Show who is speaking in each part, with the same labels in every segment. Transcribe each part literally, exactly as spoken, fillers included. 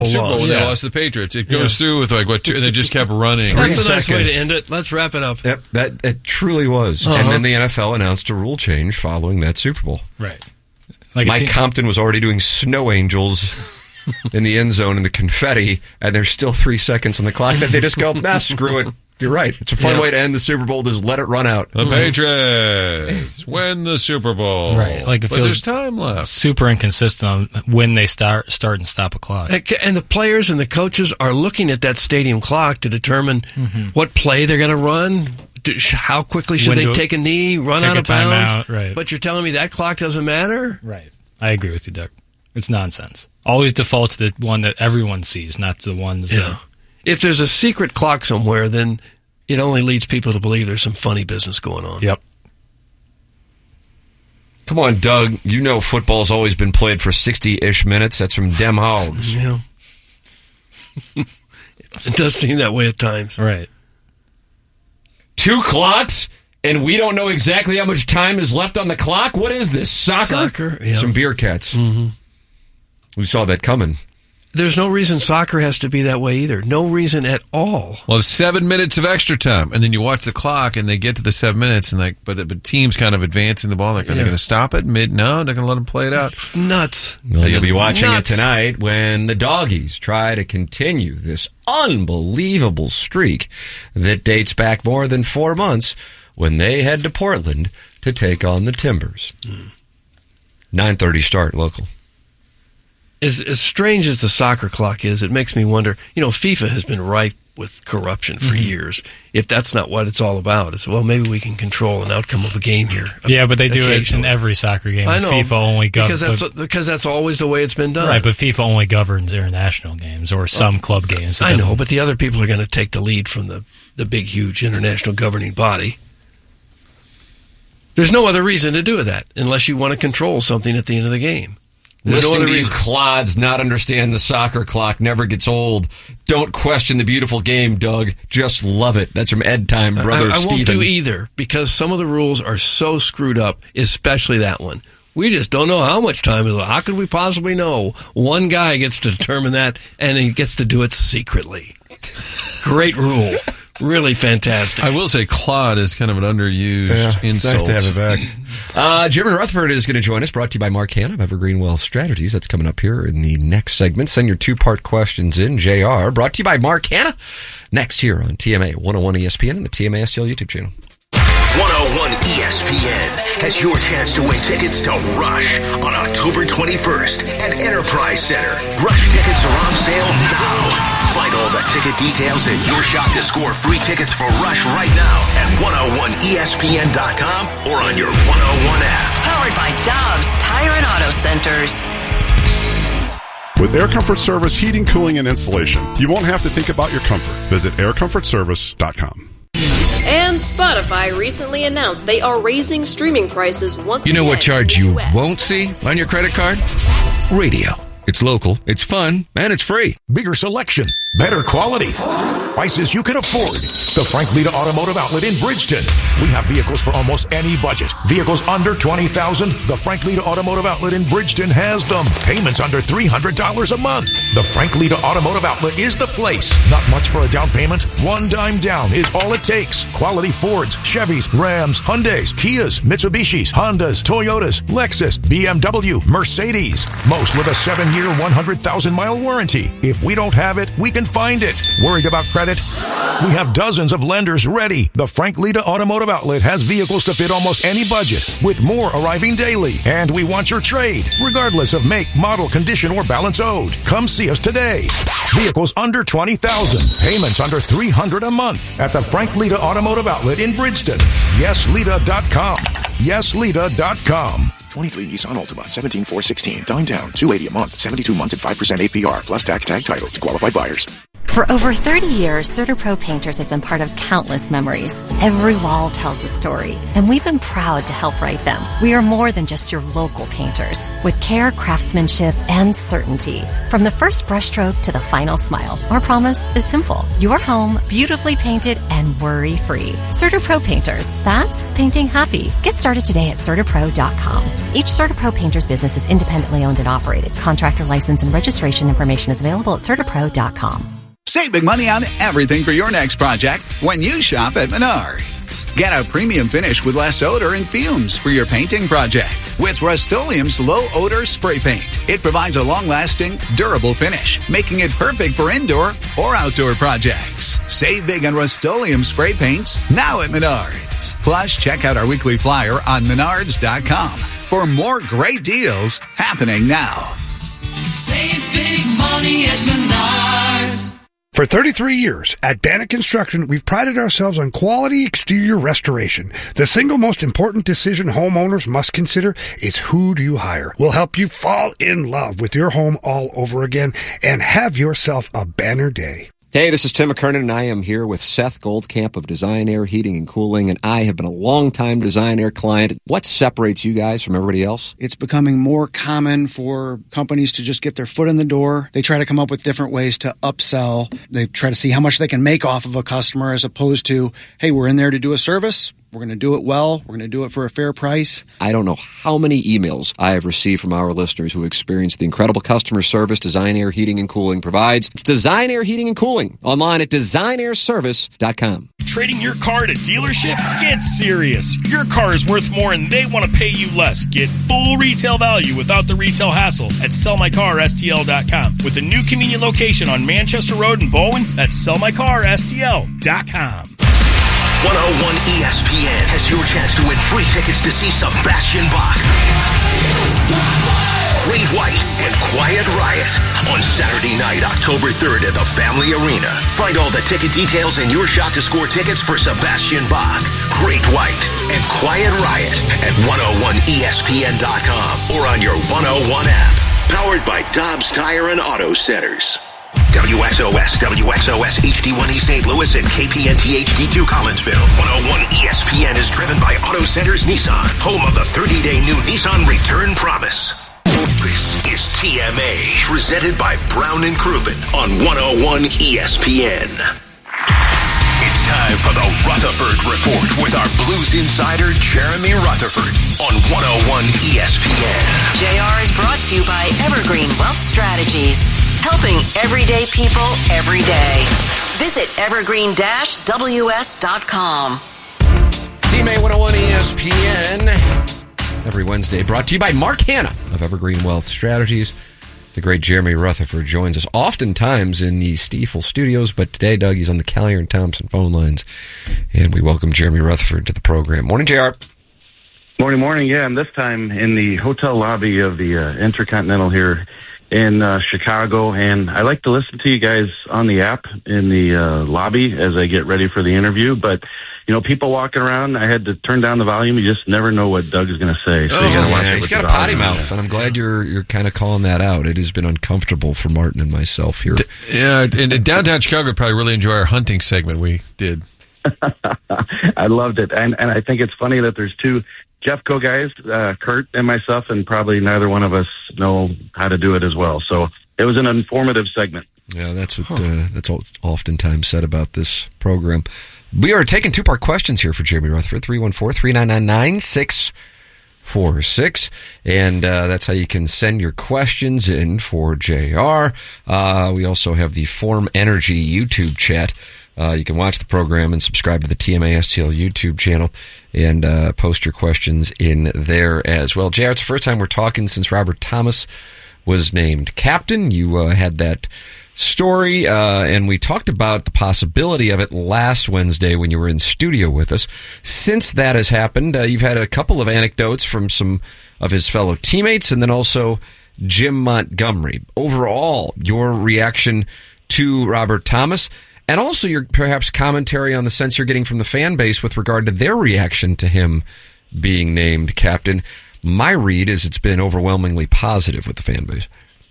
Speaker 1: Super Bowl when
Speaker 2: yeah.
Speaker 1: they lost to the Patriots. It goes yeah. through with like what two, and they just kept running.
Speaker 2: That's a nice way to end it. Let's wrap it up.
Speaker 3: Yep, that it truly was. Uh-huh. And then the N F L announced a rule change following that Super Bowl.
Speaker 4: Right.
Speaker 3: Like Mike Compton was already doing snow angels in the end zone and the confetti, and there's still three seconds on the clock. That they just go, nah, screw it. You're right. It's a fun yeah. way to end the Super Bowl. Just let it run out.
Speaker 1: The Patriots win the Super Bowl.
Speaker 4: Right. Like it
Speaker 1: but
Speaker 4: feels
Speaker 1: there's time left.
Speaker 4: Super inconsistent on when they start, start and stop a clock.
Speaker 2: And the players and the coaches are looking at that stadium clock to determine mm-hmm. what play they're going to run. How quickly should when they take a knee, run out of bounds?
Speaker 4: Out, right.
Speaker 2: But you're telling me that clock doesn't matter?
Speaker 4: Right. I agree with you, Doug. It's nonsense. Always default to the one that everyone sees, not to the ones
Speaker 2: yeah.
Speaker 4: that...
Speaker 2: If there's a secret clock somewhere, then it only leads people to believe there's some funny business going on.
Speaker 4: Yep.
Speaker 3: Come on, Doug. You know football's always been played for sixty-ish minutes. That's from Dem Hogs.
Speaker 2: Yeah. It does seem that way at times.
Speaker 4: Right.
Speaker 3: Two clocks, and we don't know exactly how much time is left on the clock? What is this, soccer?
Speaker 2: Soccer, yeah.
Speaker 3: Some beer cats.
Speaker 2: Mm-hmm.
Speaker 3: We saw that coming.
Speaker 2: There's no reason soccer has to be that way either. No reason at all.
Speaker 1: Well, it's seven minutes of extra time, and then you watch the clock, and they get to the seven minutes, and like, but the team's kind of advancing the ball. Like, are yeah. they going to stop it mid? No, they're going to let them play it out.
Speaker 2: It's nuts.
Speaker 3: Well, you'll be watching
Speaker 2: nuts.
Speaker 3: it tonight when the Doggies try to continue this unbelievable streak that dates back more than four months when they head to Portland to take on the Timbers. Mm. nine thirty start local.
Speaker 2: As, as strange as the soccer clock is, it makes me wonder, you know, FIFA has been rife with corruption for mm-hmm. years. If that's not what it's all about, it's, well, maybe we can control an outcome of a game here.
Speaker 4: Yeah, but they do it in every soccer game.
Speaker 2: I know,
Speaker 4: FIFA only governs.
Speaker 2: Because that's, because that's always the way it's been done.
Speaker 4: Right, but FIFA only governs international games or some oh, club games. It
Speaker 2: I know, but the other people are going to take the lead from the, the big, huge international governing body. There's no other reason to do that unless you want to control something at the end of the game. There's
Speaker 3: Listening
Speaker 2: no
Speaker 3: to these
Speaker 2: reason.
Speaker 3: clods not understand the soccer clock never gets old. Don't question the beautiful game, Doug. Just love it. That's from Ed Time, brother
Speaker 2: I, I
Speaker 3: Steven.
Speaker 2: won't do either because some of the rules are so screwed up, especially that one. We just don't know how much time is left. How could we possibly know? One guy gets to determine that, and he gets to do it secretly. Great rule. Really fantastic.
Speaker 1: I will say Claude is kind of an underused
Speaker 3: yeah,
Speaker 1: insult.
Speaker 3: It's nice to have it back. uh, Jim and Rutherford is going to join us, brought to you by Mark Hanna of Evergreen Wealth Strategies. That's coming up here in the next segment. Send your two-part questions in, J R. Brought to you by Mark Hanna. Next here on T M A one oh one E S P N and the T M A S T L YouTube channel.
Speaker 5: one oh one E S P N has your chance to win tickets to Rush on October twenty-first at Enterprise Center. Rush tickets are on sale now. Find all the ticket details and your shot to score free tickets for Rush right now at one oh one E S P N dot com or on your one oh one app.
Speaker 6: Powered by Dobbs Tire and Auto Centers.
Speaker 7: With Air Comfort Service heating, cooling, and installation, you won't have to think about your comfort. Visit air comfort service dot com.
Speaker 8: And Spotify recently announced they are raising streaming prices once again.
Speaker 9: You know what charge you won't see on your credit card? Radio. It's local, it's fun, and it's free.
Speaker 10: Bigger selection, better quality, prices you can afford. The Frank Lita Automotive Outlet in Bridgeton. We have vehicles for almost any budget. Vehicles under twenty thousand dollars. The Frank Lita Automotive Outlet in Bridgeton has them. Payments under three hundred dollars a month. The Frank Lita Automotive Outlet is the place. Not much for a down payment. One dime down is all it takes. Quality Fords, Chevys, Rams, Hyundais, Kias, Mitsubishis, Hondas, Toyotas, Lexus, B M W, Mercedes. Most with a seven-year, one hundred thousand mile warranty. If we don't have it, we can find it. Worried about credit? We have dozens of lenders ready. The Frank Lita Automotive Outlet has vehicles to fit almost any budget, with more arriving daily. And we want your trade, regardless of make, model, condition, or balance owed. Come see us today. Vehicles under twenty thousand dollars. Payments under three hundred dollars a month at the Frank Lita Automotive Outlet in Bridgeton. yes lita dot com. yes lita dot com.
Speaker 11: twenty-three Nissan Altima, seventeen four sixteen. Dime down, two hundred eighty dollars a month, seventy-two months at five percent A P R, plus tax tag title to qualified buyers.
Speaker 12: For over thirty years, CertaPro Painters has been part of countless memories. Every wall tells a story, and we've been proud to help write them. We are more than just your local painters, with care, craftsmanship, and certainty. From the first brushstroke to the final smile, our promise is simple. Your home, beautifully painted and worry-free. CertaPro Painters, that's painting happy. Get started today at CertaPro dot com. Each CertaPro Painters business is independently owned and operated. Contractor license and registration information is available at CertaPro dot com.
Speaker 13: Save big money on everything for your next project when you shop at Menards. Get a premium finish with less odor and fumes for your painting project with Rust-Oleum's low-odor spray paint. It provides a long-lasting, durable finish, making it perfect for indoor or outdoor projects. Save big on Rust-Oleum spray paints now at Menards. Plus, check out our weekly flyer on Menards dot com for more great deals happening now.
Speaker 14: Save big money at Menards.
Speaker 15: For thirty-three years, at Bannock Construction, we've prided ourselves on quality exterior restoration. The single most important decision homeowners must consider is who do you hire. We'll help you fall in love with your home all over again and have yourself a banner day.
Speaker 16: Hey, this is Tim McKernan, and I am here with Seth Goldcamp of Design Air Heating and Cooling, and I have been a long-time Design Air client. What separates you guys from everybody else?
Speaker 17: It's becoming more common for companies to just get their foot in the door. They try to come up with different ways to upsell. They try to see how much they can make off of a customer as opposed to, hey, we're in there to do a service. We're going to do it well. We're going to do it for a fair price.
Speaker 16: I don't know how many emails I have received from our listeners who experience the incredible customer service Design Air Heating and Cooling provides. It's Design Air Heating and Cooling, online at design air service dot com.
Speaker 18: Trading your car at a dealership? Get serious. Your car is worth more and they want to pay you less. Get full retail value without the retail hassle at sell my car S T L dot com. With a new convenient location on Manchester Road in Bowen, that's sell my car S T L dot com.
Speaker 5: one oh one E S P N has your chance to win free tickets to see Sebastian Bach, Great White, and Quiet Riot on Saturday night, October third at the Family Arena. Find all the ticket details and your shot to score tickets for Sebastian Bach, Great White, and Quiet Riot at one oh one E S P N dot com or on your one oh one app. Powered by Dobbs Tire and Auto Centers. W X O S, W X O S H D one E Saint Louis, and K P N T H D two Collinsville. one oh one E S P N is driven by Auto Centers Nissan, home of the thirty-day new Nissan Return Promise. This is T M A, presented by Brown and Crouppen on one oh one E S P N. It's time for the Rutherford Report with our Blues insider, Jeremy Rutherford, on one oh one E S P N.
Speaker 6: J R is brought to you by Evergreen Wealth Strategies, helping everyday people every day. Visit evergreen dash w s dot com.
Speaker 3: Team A one oh one E S P N. Every Wednesday, brought to you by Mark Hanna of Evergreen Wealth Strategies. The great Jeremy Rutherford joins us oftentimes in the Stiefel studios, but today, Doug, he's on the Callier and Thompson phone lines, and we welcome Jeremy Rutherford to the program. Morning, J R.
Speaker 19: Morning, morning. Yeah, and this time in the hotel lobby of the uh, Intercontinental here in uh, Chicago, and I like to listen to you guys on the app in the uh, lobby as I get ready for the interview, but you know, people walking around, I had to turn down the volume. You just never know what Doug is going to say. So
Speaker 3: oh,
Speaker 19: you gotta watch
Speaker 3: yeah.
Speaker 19: it
Speaker 3: He's
Speaker 19: with
Speaker 3: got
Speaker 19: the
Speaker 3: a potty
Speaker 19: volume.
Speaker 3: mouth, and I'm glad you're you're kind of calling that out. It has been uncomfortable for Martin and myself here.
Speaker 1: D- yeah, in, in downtown Chicago, would probably really enjoy our hunting segment we did.
Speaker 19: I loved it, and and I think it's funny that there's two Jeffco guys, uh, Kurt and myself, and probably neither one of us know how to do it as well. So it was an informative segment.
Speaker 3: Yeah, that's what huh. uh, that's oftentimes said about this program. We are taking two-part questions here for Jeremy Rutherford, three one four, three nine nine, nine six four six, and uh, that's how you can send your questions in for J R. Uh, we also have the Form Energy YouTube chat. Uh, you can watch the program and subscribe to the T M A S T L YouTube channel and uh, post your questions in there as well. J R, it's the first time we're talking since Robert Thomas was named captain. You uh, had that story, uh, and we talked about the possibility of it last Wednesday when you were in studio with us. Since that has happened, uh, you've had a couple of anecdotes from some of his fellow teammates and then also Jim Montgomery. Overall, your reaction to Robert Thomas and also your perhaps commentary on the sense you're getting from the fan base with regard to their reaction to him being named captain. My read is it's been overwhelmingly positive with the fan base.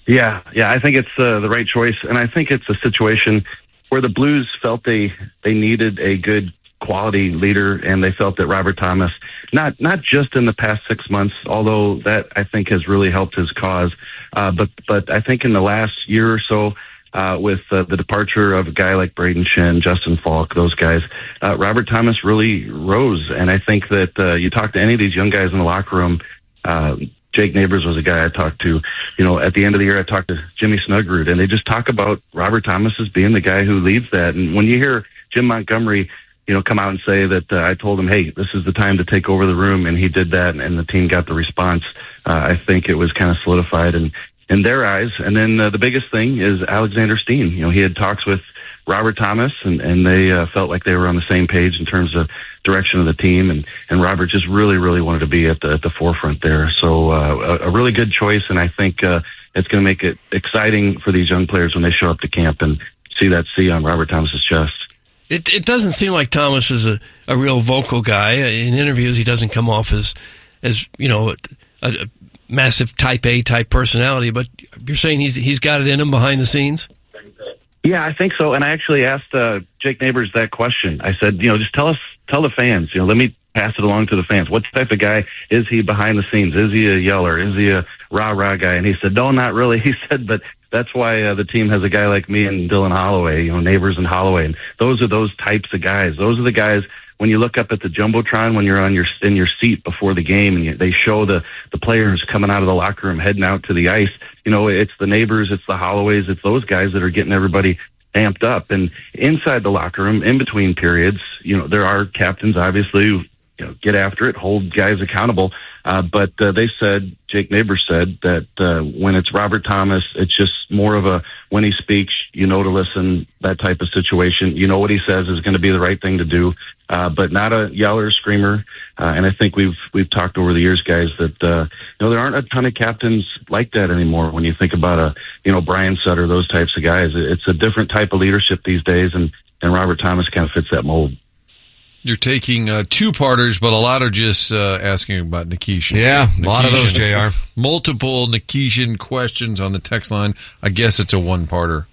Speaker 19: Yeah, yeah, I think it's uh, the right choice, and I think it's a situation where the Blues felt they they needed a good quality leader, and they felt that Robert Thomas, not not just in the past six months, although that I think has really helped his cause, uh, but but I think in the last year or so, uh, with uh, the departure of a guy like Braden Shen, Justin Falk, those guys, uh, Robert Thomas really rose, and I think that uh, you talk to any of these young guys in the locker room. Uh, Jake Neighbors was a guy I talked to. You know, at the end of the year, I talked to Jimmy Snuggerud, and they just talk about Robert Thomas as being the guy who leads that. And when you hear Jim Montgomery, you know, come out and say that uh, I told him, hey, this is the time to take over the room, and he did that, and, and the team got the response, uh, I think it was kind of solidified in, in their eyes. And then uh, the biggest thing is Alexander Steen. You know, he had talks with Robert Thomas, and, and they uh, felt like they were on the same page in terms of direction of the team, and, and Robert just really, really wanted to be at the at the forefront there. So uh, a, a really good choice, and I think uh, it's going to make it exciting for these young players when they show up to camp and see that C on Robert Thomas's chest.
Speaker 2: It it doesn't seem like Thomas is a, a real vocal guy. In interviews, he doesn't come off as, as you know, a, a massive type A type personality, but you're saying he's he's got it in him behind the scenes?
Speaker 19: Yeah, I think so. And I actually asked uh, Jake Neighbors that question. I said, you know, just tell us, tell the fans, you know, let me pass it along to the fans. What type of guy is he behind the scenes? Is he a yeller? Is he a rah-rah guy? And he said, no, not really. He said, but that's why uh, the team has a guy like me and Dylan Holloway, you know, Neighbors and Holloway. And those are those types of guys. Those are the guys when you look up at the Jumbotron, when you're on your in your seat before the game, and you, they show the the players coming out of the locker room, heading out to the ice. You know, it's the Neighbors, it's the Holloways, it's those guys that are getting everybody amped up. And inside the locker room, in between periods, you know, there are captains, obviously, who, you know, get after it, hold guys accountable. Uh, but uh, they said, Jake Neighbors said that uh, when it's Robert Thomas, it's just more of a, when he speaks, you know to listen, that type of situation. You know what he says is going to be the right thing to do, uh, but not a yeller, screamer. Uh, and I think we've we've talked over the years, guys, that uh, you know there aren't a ton of captains like that anymore. When you think about a you know Brian Sutter, those types of guys, it's a different type of leadership these days, and and Robert Thomas kind of fits that mold.
Speaker 1: You're taking uh, two-parters, but a lot are just uh, asking about Nikishin.
Speaker 3: Yeah, a lot of those, J R.
Speaker 1: Multiple Nikishin questions on the text line. I guess it's a one-parter.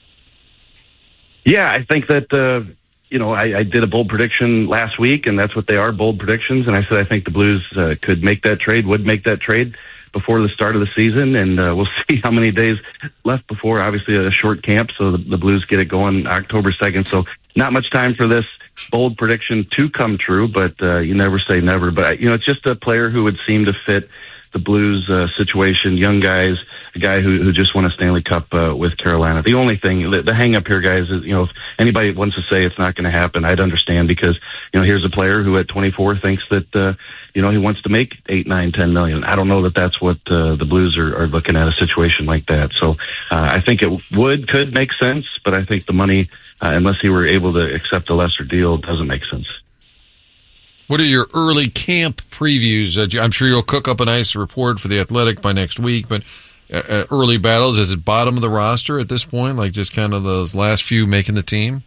Speaker 19: Yeah, I think that, uh, you know, I, I did a bold prediction last week, and that's what they are, bold predictions. And I said I think the Blues uh, could make that trade, would make that trade before the start of the season, and uh, we'll see how many days left before, obviously, a short camp, so the, the Blues get it going October second. So not much time for this bold prediction to come true, but uh, you never say never. But, you know, it's just a player who would seem to fit the Blues uh, situation, young guys, a guy who, who just won a Stanley Cup uh, with Carolina. The only thing, the, the hang-up here, guys, is, you know, if anybody wants to say it's not going to happen, I'd understand, because, you know, here's a player who at twenty-four thinks that, uh, you know, he wants to make eight, nine, ten million. I don't know that that's what uh, the Blues are, are looking at, a situation like that. So uh, I think it would, could make sense, but I think the money, uh, unless he were able to accept a lesser deal, doesn't make sense.
Speaker 1: What are your early camp previews? Uh, I'm sure you'll cook up a nice report for the Athletic by next week, but uh, early battles, is it bottom of the roster at this point, like just kind of those last few making the team?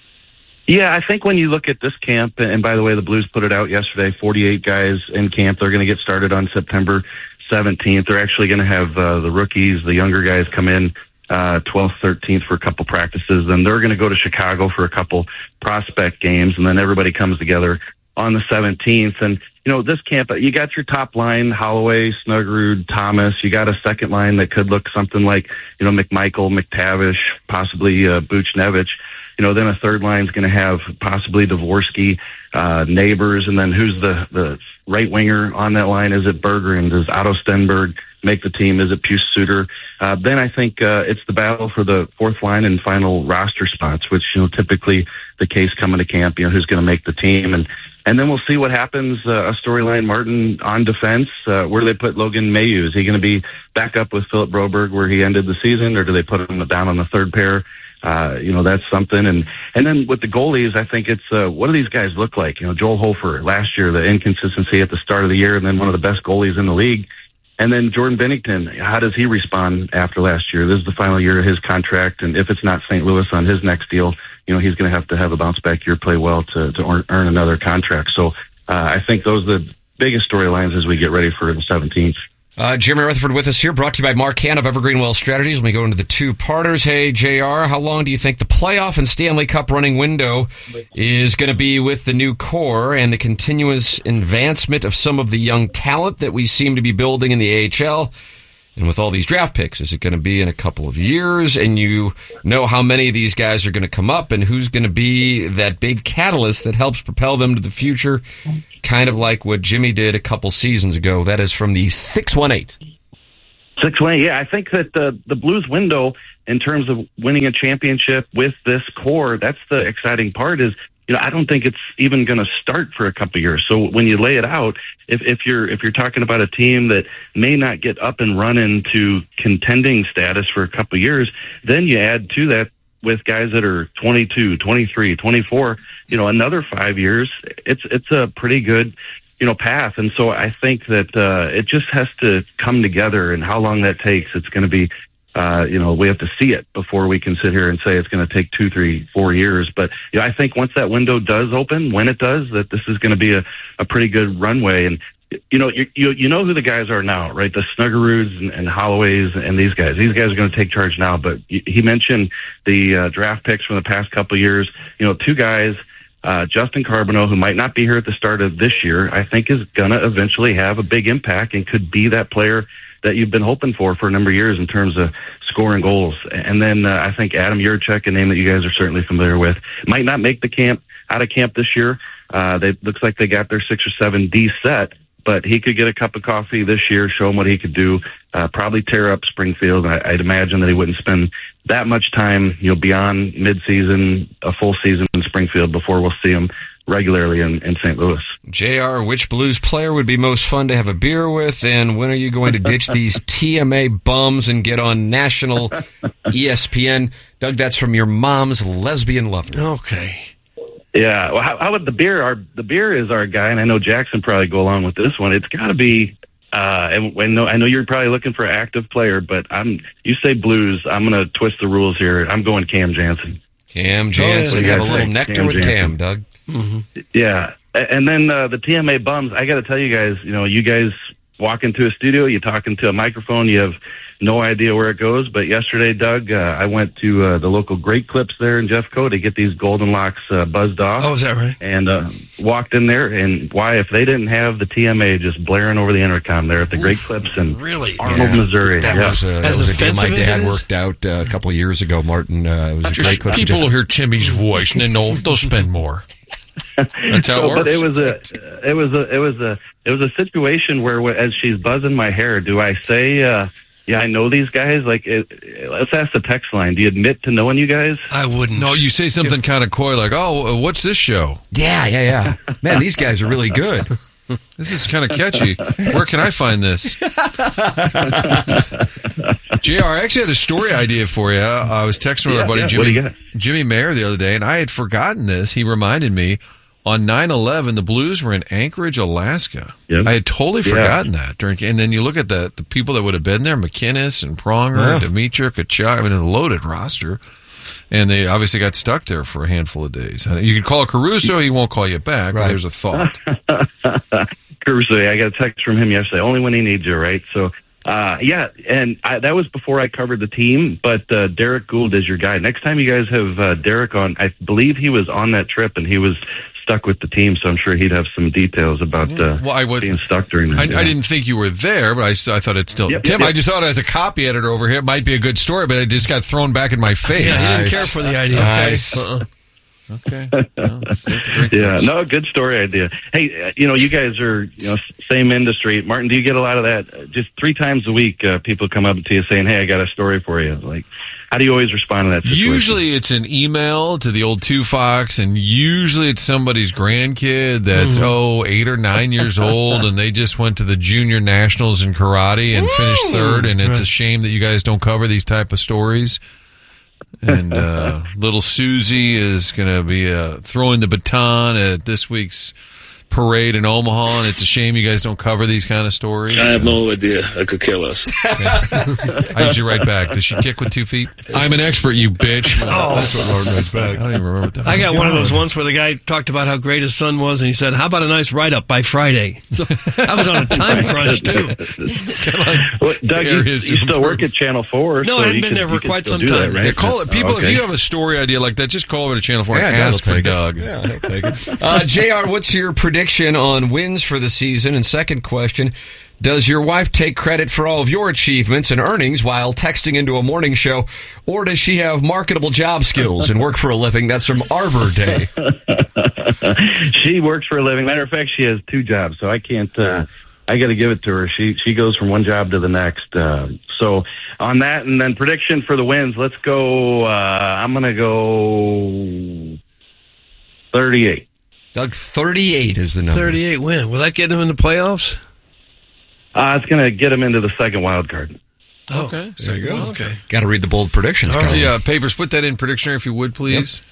Speaker 19: Yeah, I think when you look at this camp, and by the way, the Blues put it out yesterday, forty-eight guys in camp. They're going to get started on September seventeenth. They're actually going to have uh, the rookies, the younger guys come in uh, twelfth, thirteenth for a couple practices. Then they're going to go to Chicago for a couple prospect games, and then everybody comes together on the seventeenth. And, you know, this camp, you got your top line, Holloway, Snuggerud, Thomas. You got a second line that could look something like, you know, McMichael, McTavish, possibly uh, Buchnevich. You know, then a third line is going to have possibly Dvorsky, uh, Neighbors, and then who's the, the right winger on that line? Is it Berggren? Does Otto Stenberg make the team? Is it Pius Suter? Uh, then I think uh, it's the battle for the fourth line and final roster spots, which, you know, typically the case coming to camp, you know, who's going to make the team. And and then we'll see what happens, uh, a storyline, Martin, on defense. Uh, where do they put Logan Mailloux? Is he going to be back up with Philip Broberg where he ended the season, or do they put him down on the third pair? Uh, you know, that's something. And, and then with the goalies, I think it's, uh, what do these guys look like? You know, Joel Hofer last year, the inconsistency at the start of the year, and then one of the best goalies in the league. And then Jordan Binnington, how does he respond after last year? This is the final year of his contract, and if it's not Saint Louis on his next deal, you know, he's going to have to have a bounce-back year, play well to, to earn, earn another contract. So uh, I think those are the biggest storylines as we get ready for the seventeenth.
Speaker 3: Uh, Jeremy Rutherford with us here, brought to you by Mark Hand of Evergreen Wealth Strategies. Let me go into the two-parters. Hey, J R, how long do you think the playoff and Stanley Cup running window is going to be with the new core and the continuous advancement of some of the young talent that we seem to be building in the A H L? And with all these draft picks, is it going to be in a couple of years? And you know how many of these guys are going to come up and who's going to be that big catalyst that helps propel them to the future, kind of like what Jimmy did a couple seasons ago. That is from the six one eight.
Speaker 19: six one eight, yeah. I think that the, the Blues window, in terms of winning a championship with this core, that's the exciting part is, you know, I don't think it's even going to start for a couple of years. So when you lay it out, if, if you're if you're talking about a team that may not get up and running to contending status for a couple of years, then you add to that with guys that are twenty-two, twenty-three, twenty-four, you know, another five years, it's it's a pretty good, you know, path. And so I think that uh, it just has to come together, and how long that takes, it's going to be, Uh, you know, we have to see it before we can sit here and say it's going to take two, three, four years. But you know, I think once that window does open, when it does, that this is going to be a, a pretty good runway. And you know, you, you you know who the guys are now, right? The Snuggeroods and, and Holloways and these guys. These guys are going to take charge now. But he mentioned the uh, draft picks from the past couple of years. You know, two guys. Uh, Justin Carbonneau, who might not be here at the start of this year, I think is going to eventually have a big impact and could be that player that you've been hoping for for a number of years in terms of scoring goals. And then uh, I think Adam Yurchek, a name that you guys are certainly familiar with, might not make the camp out of camp this year. Uh, they looks like they got their six or seven D set, but he could get a cup of coffee this year, show him what he could do, uh, probably tear up Springfield. I, I'd imagine that he wouldn't spend that much time, you know, beyond midseason, a full season in Springfield before we'll see him regularly in, in Saint Louis.
Speaker 3: J R, which Blues player would be most fun to have a beer with, and when are you going to ditch these T M A bums and get on national E S P N? Doug, that's from your mom's lesbian lover.
Speaker 2: Okay.
Speaker 19: Yeah, well, how, how about the beer? Our the beer is our guy, and I know Jackson probably go along with this one. It's got to be. Uh, and I know, I know you're probably looking for an active player, but I'm. You say Blues, I'm going to twist the rules here. I'm going Cam Jansen.
Speaker 3: Cam Jansen,
Speaker 19: oh, yeah,
Speaker 3: have a little nectar
Speaker 19: Cam
Speaker 3: with
Speaker 19: Jansen.
Speaker 3: Cam, Doug.
Speaker 2: Mm-hmm.
Speaker 19: Yeah, and then uh, the T M A bums. I got to tell you guys, you know, you guys walk into a studio, you talk into a microphone, you have no idea where it goes. But yesterday, Doug, uh, I went to uh, the local Great Clips there in Jeffco to get these golden locks uh, buzzed off.
Speaker 2: Oh, is that right?
Speaker 19: And uh, walked in there, and why, if they didn't have the T M A just blaring over the intercom there at the Great Clips in
Speaker 2: really?
Speaker 19: Arnold,
Speaker 3: Yeah.
Speaker 19: Missouri.
Speaker 3: That
Speaker 19: yeah.
Speaker 3: was, uh, that
Speaker 2: As
Speaker 3: was a deal
Speaker 2: offensive
Speaker 3: my
Speaker 2: as
Speaker 3: dad
Speaker 2: it is?
Speaker 3: worked out uh, a couple of years ago, Martin. Uh, it was a
Speaker 1: Just
Speaker 3: great clip.
Speaker 1: people will hear Timmy's voice and then they'll, they'll spend more. That's how it
Speaker 19: So,
Speaker 1: works.
Speaker 19: But it was a, it was a, it was a, it was a situation where, as she's buzzing my hair, do I say, uh, "Yeah, I know these guys"? Like, it, let's ask the text line. Do you admit to knowing you guys?
Speaker 2: I wouldn't.
Speaker 1: No, you say something kind of coy like, "Oh, uh, what's this show?"
Speaker 3: Yeah, yeah, yeah. Man, these guys are really good.
Speaker 1: This is kind of catchy. Where can I find this? J R, I actually had a story idea for you. I was texting with
Speaker 19: Yeah,
Speaker 1: our buddy
Speaker 19: yeah. What do you
Speaker 1: Jimmy
Speaker 19: got?
Speaker 1: Jimmy Mayer the other day, and I had forgotten this. He reminded me on nine eleven, the Blues were in Anchorage, Alaska.
Speaker 19: Yep.
Speaker 1: I had totally
Speaker 19: Yeah.
Speaker 1: forgotten that. During, and then you look at the, the people that would have been there, McInnes and Pronger, and Dmytryk, Kachuk, I mean, a loaded roster. And they obviously got stuck there for a handful of days. You can call Caruso, he won't call you back, but there's a thought.
Speaker 19: Caruso, I got a text from him yesterday. Only when he needs you, right? So, uh, yeah, and I, that was before I covered the team. But uh, Derek Gould is your guy. Next time you guys have uh, Derek on, I believe he was on that trip and he was stuck with the team. So I'm sure he'd have some details about uh,
Speaker 1: Well, I would-
Speaker 19: being stuck during that.
Speaker 1: I,
Speaker 19: yeah.
Speaker 1: I didn't think you were there, but I, st- I thought it still.
Speaker 19: Yep,
Speaker 1: Tim,
Speaker 19: yep,
Speaker 1: I just thought as a copy editor over here, it might be a good story, but it just got thrown back in my face.
Speaker 2: Yeah, he didn't
Speaker 3: Nice.
Speaker 2: care for the idea.
Speaker 3: Nice.
Speaker 2: Uh-uh.
Speaker 1: Okay. Well, that's- that's a great
Speaker 19: Yeah,
Speaker 1: place.
Speaker 19: no, good story idea. Hey, uh, you know, you guys are, you know, s- same industry. Martin, do you get a lot of that? Uh, Just three times a week, uh, people come up to you saying, "Hey, I got a story for you." Like, how do you always respond to that situation?
Speaker 1: Usually it's an email to the old Two Fox, and usually it's somebody's grandkid that's,
Speaker 2: Mm-hmm.
Speaker 1: oh, eight or nine years old, and they just went to the junior nationals in karate and finished third, and it's a shame that you guys don't cover these type of stories. And uh, little Susie is going to be uh, throwing the baton at this week's parade in Omaha, and it's a shame you guys don't cover these kind of stories.
Speaker 20: I have no idea. I could kill us.
Speaker 1: I usually write back. Does she kick with two feet? I'm an expert, you bitch.
Speaker 2: Oh.
Speaker 1: That's what Lauren writes back. I don't even remember what that was.
Speaker 2: I got one of those once where the guy talked about how great his son was, and he said, "How about a nice write-up by Friday?" So I was on a time crunch too.
Speaker 1: It's kind of like
Speaker 19: well, Doug, you, you still work at Channel Four.
Speaker 2: No,
Speaker 19: so
Speaker 2: I haven't
Speaker 19: you
Speaker 2: been
Speaker 19: can,
Speaker 2: there for
Speaker 19: you can
Speaker 2: quite
Speaker 19: still
Speaker 2: some
Speaker 19: do
Speaker 2: time.
Speaker 19: That, right?
Speaker 1: Yeah, call it. People,
Speaker 19: Oh, okay.
Speaker 1: if you have a story idea like that, just call over to Channel Four and
Speaker 3: Yeah,
Speaker 1: ask
Speaker 3: Doug will
Speaker 1: for
Speaker 3: take it.
Speaker 1: Doug.
Speaker 3: Yeah, he'll take it. Uh, J R, what's your prediction on wins for the season? And second question, does your wife take credit for all of your achievements and earnings while texting into a morning show, or does she have marketable job skills and work for a living? That's from Arbor Day.
Speaker 19: She works for a living. Matter of fact, she has two jobs, so I can't. Uh, I got to give it to her. She she goes from one job to the next. Uh, so on that, and then prediction for the wins. Let's go. Uh, I'm going to go thirty-eight.
Speaker 3: Doug, thirty-eight is the number.
Speaker 2: thirty-eight win. Will that get him in the playoffs?
Speaker 19: Uh, it's going to get him into the second wild card.
Speaker 2: Oh,
Speaker 1: Okay.
Speaker 3: There you go.
Speaker 2: Okay.
Speaker 3: Got to read the bold predictions.
Speaker 1: All
Speaker 3: Colin.
Speaker 1: right, yeah, Papers, put that in prediction if you would, please.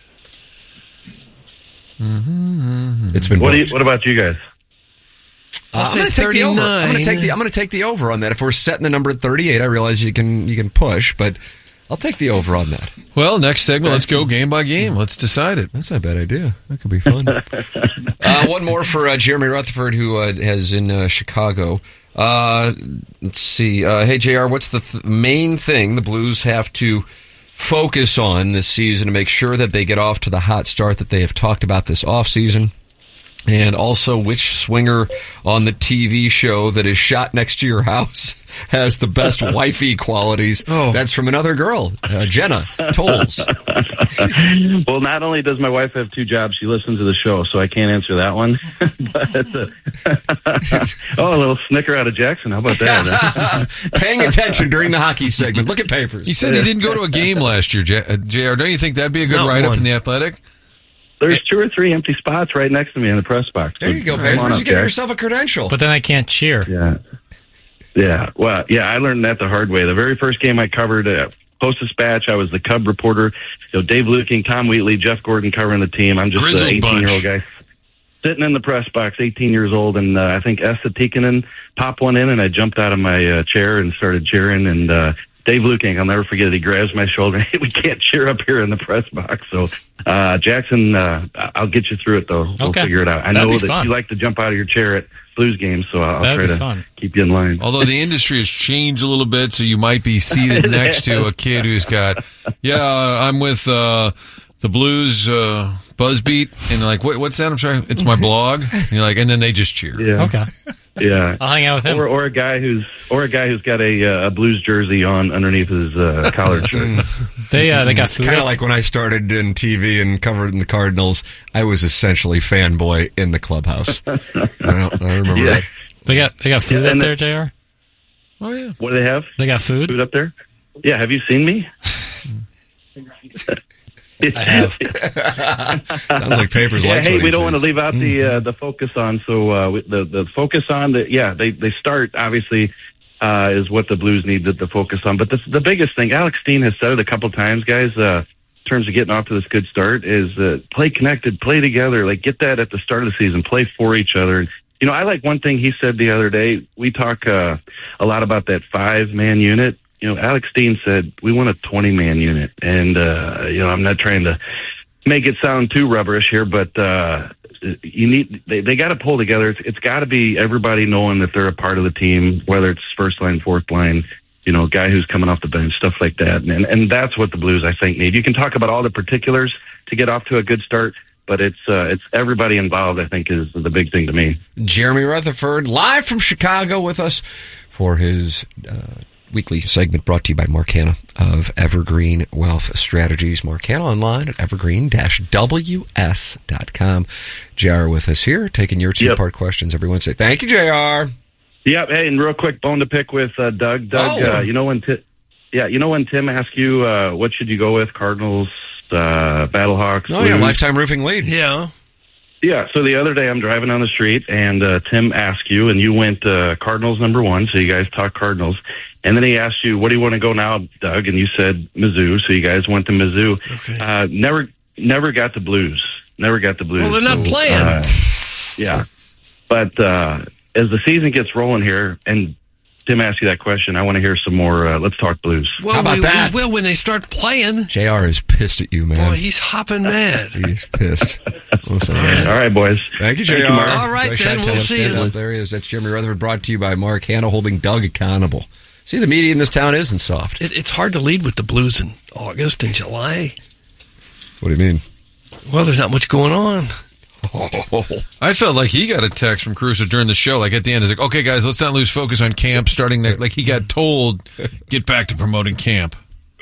Speaker 3: Mm-hmm. It's been
Speaker 19: What, do you,
Speaker 3: booked.
Speaker 19: what about you guys?
Speaker 3: Uh,
Speaker 2: I'll
Speaker 3: I'm
Speaker 2: say
Speaker 3: going to take the over. I'm going to take
Speaker 2: thirty-nine.
Speaker 3: the. I'm going to take the over on that. If we're setting the number at thirty-eight, I realize you can you can push, but I'll take the over on that.
Speaker 1: Well, next segment, let's go game by game. Let's decide it.
Speaker 3: That's not a bad idea. That could be fun. uh, one more for uh, Jeremy Rutherford, who uh, has in uh, Chicago. Uh, let's see. Uh, hey, J R, what's the th- main thing the Blues have to focus on this season to make sure that they get off to the hot start that they have talked about this offseason? And also, which swinger on the T V show that is shot next to your house has the best wifey qualities?
Speaker 2: Oh.
Speaker 3: That's from another girl, uh, Jenna Tolles.
Speaker 19: Well, not only does my wife have two jobs, she listens to the show, so I can't answer that one. But, uh, oh, a little snicker out of Jackson. How about that?
Speaker 3: Paying attention during the hockey segment. Look at Papers.
Speaker 1: He said he didn't go to a game last year, J- uh, J R. Don't you think that'd be a good
Speaker 2: Not
Speaker 1: write-up
Speaker 2: one.
Speaker 1: in The Athletic?
Speaker 19: There's two or three empty spots right next to me in the press box.
Speaker 3: There you go,
Speaker 19: Come on
Speaker 3: Papers.
Speaker 19: up,
Speaker 3: You get
Speaker 19: Jack.
Speaker 3: yourself a credential.
Speaker 4: But then I can't cheer.
Speaker 19: Yeah. Yeah. Well, yeah, I learned that the hard way. The very first game I covered, uh, Post-Dispatch, I was the Cub reporter. You know, Dave Luking, Tom Wheatley, Jeff Gordon covering the team. I'm just
Speaker 1: Grizzled
Speaker 19: an eighteen-year-old
Speaker 1: bunch.
Speaker 19: guy sitting in the press box, eighteen years old, and uh, I think Esa Tikkanen popped one in, and I jumped out of my uh, chair and started cheering, and uh, Dave Luking, I'll never forget it. He grabs my shoulder. Hey, we can't cheer up here in the press box. So, uh, Jackson, uh, I'll get you through it, though. We'll
Speaker 4: Okay.
Speaker 19: figure it out. I
Speaker 4: That'd
Speaker 19: know
Speaker 4: be
Speaker 19: that
Speaker 4: fun.
Speaker 19: you like to jump out of your chair at Blues games, so I'll
Speaker 4: That'd
Speaker 19: try
Speaker 4: be
Speaker 19: to
Speaker 4: fun.
Speaker 19: keep you in line.
Speaker 1: Although the industry has changed a little bit, so you might be seated next to a kid who's got, yeah, uh, I'm with uh, the Blues uh, Buzzbeat, and they're like, what, what's that? I'm sorry, it's my blog. And you're like, and then they just cheer.
Speaker 19: Yeah.
Speaker 4: Okay.
Speaker 19: Yeah.
Speaker 4: I'll hang out with him.
Speaker 19: Or, or a guy who's or a guy who's got a, uh, a Blues jersey on underneath his uh, collared shirt.
Speaker 4: They uh, they got food.
Speaker 3: Kind of
Speaker 4: up.
Speaker 3: like when I started in T V and covered in the Cardinals, I was essentially fanboy in the clubhouse. I, I remember
Speaker 19: Yeah.
Speaker 3: that.
Speaker 4: They got they got food
Speaker 19: Yeah,
Speaker 4: up
Speaker 19: and
Speaker 4: there,
Speaker 19: the-
Speaker 4: J R.
Speaker 1: Oh, yeah.
Speaker 19: What do they have?
Speaker 4: They got food.
Speaker 19: Food up there? Yeah. Have you seen me?
Speaker 4: I have.
Speaker 3: Sounds like Papers
Speaker 19: Yeah,
Speaker 3: likes
Speaker 19: hey,
Speaker 3: what he
Speaker 19: we don't want to
Speaker 3: says.
Speaker 19: leave out the uh, the focus on. So uh, we- the the focus on the yeah they they start obviously uh, is what the Blues need to, to focus on. But the the biggest thing, Alex Steen has said it a couple times, guys. Uh, in terms of getting off to this good start, is uh, play connected, play together. Like get that at the start of the season, play for each other. You know, I like one thing he said the other day. We talk uh, a lot about that five man unit. You know, Alex Steen said we want a twenty man unit, and uh, you know, I'm not trying to make it sound too rubberish here, but uh, you need they, they got to pull together. It's, it's got to be everybody knowing that they're a part of the team, whether it's first line, fourth line, you know, guy who's coming off the bench, stuff like that, and and that's what the Blues I think need. You can talk about all the particulars to get off to a good start, but it's uh, it's everybody involved. I think is the big thing to me.
Speaker 3: Jeremy Rutherford, live from Chicago with us for his uh, weekly segment brought to you by Mark Hanna of Evergreen Wealth Strategies. Mark Hanna online at evergreen dash w s dot com. J R with us here, taking your two-part questions every Wednesday. Thank you, J R.
Speaker 19: Yep. Hey, and real quick, bone to pick with uh, Doug. Doug,
Speaker 3: Oh.
Speaker 19: uh, you know when, Ti- yeah, you know when Tim asked you uh, what should you go with, Cardinals, uh, Battlehawks?
Speaker 3: Oh, yeah,
Speaker 19: Blues?
Speaker 3: lifetime roofing lead.
Speaker 2: Yeah.
Speaker 19: Yeah. So the other day I'm driving down the street and uh, Tim asked you, and you went uh, Cardinals number one. So you guys talk Cardinals, and then he asked you, "What do you want to go now, Doug?" And you said Mizzou. So you guys went to Mizzou.
Speaker 2: Okay.
Speaker 19: Uh, never, never got the Blues. Never got the Blues.
Speaker 2: Well, they're not
Speaker 19: So,
Speaker 2: playing.
Speaker 19: uh, yeah. But uh, as the season gets rolling here, and Tim asked you that question, I want to hear some more uh, Let's Talk Blues.
Speaker 2: Well,
Speaker 3: How about
Speaker 2: we,
Speaker 3: that?
Speaker 2: We will when they start playing.
Speaker 3: J R is pissed at you, man.
Speaker 2: Boy, he's hopping mad.
Speaker 3: He's pissed. Listen,
Speaker 19: All right, all right, boys.
Speaker 3: Thank you, J R.
Speaker 19: Thank you, Mark.
Speaker 2: All right,
Speaker 3: Joy
Speaker 2: then,
Speaker 3: Shot,
Speaker 2: we'll
Speaker 3: Taylor
Speaker 2: see you.
Speaker 3: Stanley. There he is. That's Jeremy Rutherford, brought to you by Mark Hanna, holding Doug accountable. See, the media in this town isn't soft.
Speaker 2: It, it's hard to lead with the Blues in August and July.
Speaker 3: What do you mean?
Speaker 2: Well, there's not much going on.
Speaker 3: Oh.
Speaker 1: I felt like he got a text from Caruso during the show. Like at the end, it's like, okay, guys, let's not lose focus on camp starting next. Like he got told, get back to promoting camp.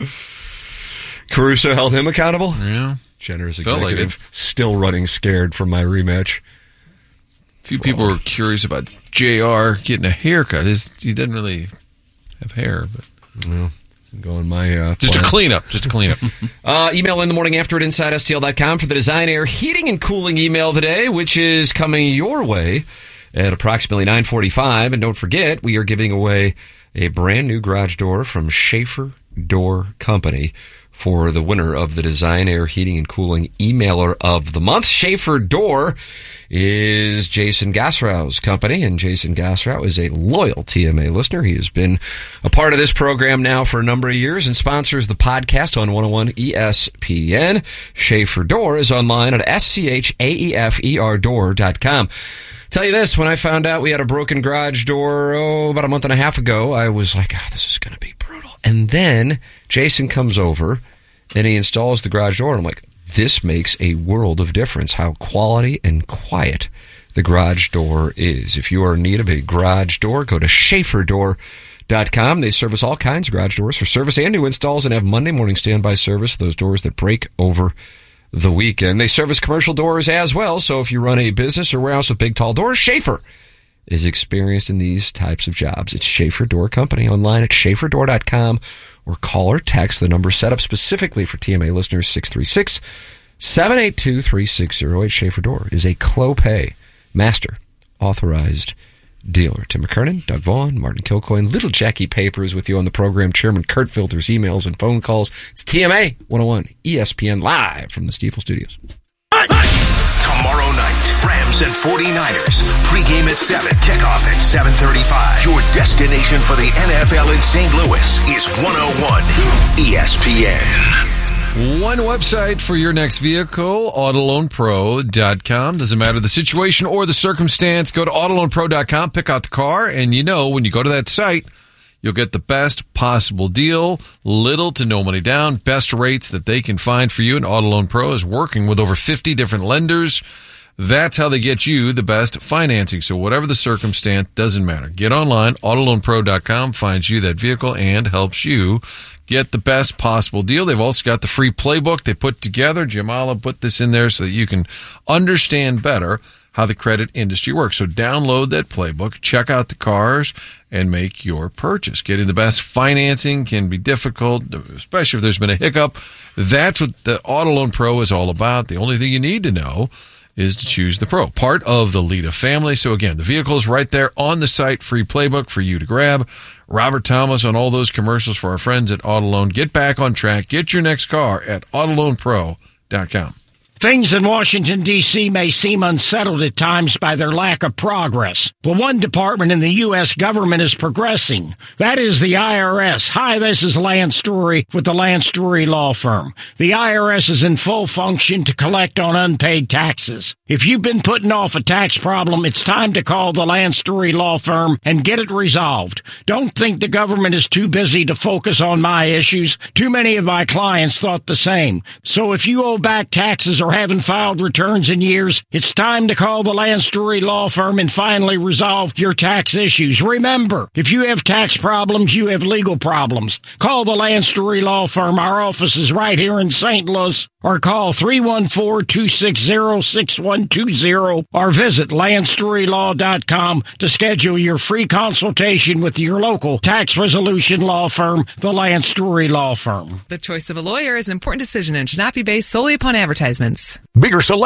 Speaker 3: Caruso held him accountable?
Speaker 1: Yeah.
Speaker 3: Generous
Speaker 1: Felt like
Speaker 3: executive. Still running scared from my rematch.
Speaker 1: A few people were curious about J R getting a haircut. His, he didn't really have hair, but
Speaker 3: well, going my uh,
Speaker 1: just
Speaker 3: plan.
Speaker 1: a cleanup. Just a cleanup.
Speaker 3: uh, email in the morning after at inside S T L dot com for the Design Air Heating and Cooling email today, which is coming your way at approximately nine forty-five. And don't forget, we are giving away a brand new garage door from Schaefer Door Company for the winner of the Design Air Heating and Cooling Emailer of the Month. Schaefer Door is Jason Gassrau's company, and Jason Gassrau is a loyal T M A listener. He has been a part of this program now for a number of years and sponsors the podcast on one oh one E S P N. Schaefer Door is online at S C H A E F E R door dot com. Tell you this, when I found out we had a broken garage door, oh, about a month and a half ago, I was like, oh, this is going to be brutal. And then Jason comes over and he installs the garage door, and I'm like, this makes a world of difference, how quality and quiet the garage door is. If you are in need of a garage door, go to Schaefer door dot com. They service all kinds of garage doors for service and new installs and have Monday morning standby service for those doors that break over the weekend. They service commercial doors as well, so if you run a business or warehouse with big, tall doors, Schaefer is experienced in these types of jobs. It's Schaefer Door Company, online at Schaefer door dot com, or call or text the number set up specifically for T M A listeners, six three six, seven eight two, three six zero eight. Schaefer Door is a Clopay Master Authorized Dealer. Tim McKernan, Doug Vaughn, Martin Kilcoyne, Little Jackie Papers with you on the program. Chairman Kurt filters emails and phone calls. It's T M A one oh one E S P N live from the Stiefel Studios.
Speaker 5: Tomorrow night, Rams and forty-niners. Pre-game at seven, kickoff at seven thirty-five. Your destination for the N F L in Saint Louis is one oh one E S P N.
Speaker 1: One website for your next vehicle, auto loan pro dot com. Doesn't matter the situation or the circumstance. Go to auto loan pro dot com, pick out the car, and you know when you go to that site, you'll get the best possible deal, little to no money down, best rates that they can find for you. And Auto Loan Pro is working with over fifty different lenders. That's how they get you the best financing. So whatever the circumstance, doesn't matter. Get online, auto loan pro dot com, finds you that vehicle and helps you get the best possible deal. They've also got the free playbook they put together. Jim Olive put this in there so that you can understand better how the credit industry works. So download that playbook, check out the cars, and make your purchase. Getting the best financing can be difficult, especially if there's been a hiccup. That's what the Auto Loan Pro is all about. The only thing you need to know is to choose the Pro, part of the Lita family. So again, the vehicle's right there on the site, free playbook for you to grab. Robert Thomas on all those commercials for our friends at Auto Loan. Get back on track. Get your next car at auto loan pro dot com.
Speaker 21: Things in Washington, D C may seem unsettled at times by their lack of progress. But one department in the U S government is progressing. That is the I R S. Hi, this is Lance Story with the Lance Story Law Firm. The I R S is in full function to collect on unpaid taxes. If you've been putting off a tax problem, it's time to call the Lance Story Law Firm and get it resolved. Don't think the government is too busy to focus on my issues. Too many of my clients thought the same. So if you owe back taxes or haven't filed returns in years, it's time to call the Lance Story Law Firm and finally resolve your tax issues. Remember, if you have tax problems, you have legal problems. Call the Lance Story Law Firm. Our office is right here in Saint Louis. Or call three one four, two six zero, six one two zero or visit lance story law dot com to schedule your free consultation with your local tax resolution law firm, the Lance Story Law Firm.
Speaker 22: The choice of a lawyer is an important decision and should not be based solely upon advertisements.
Speaker 10: Bigger selection,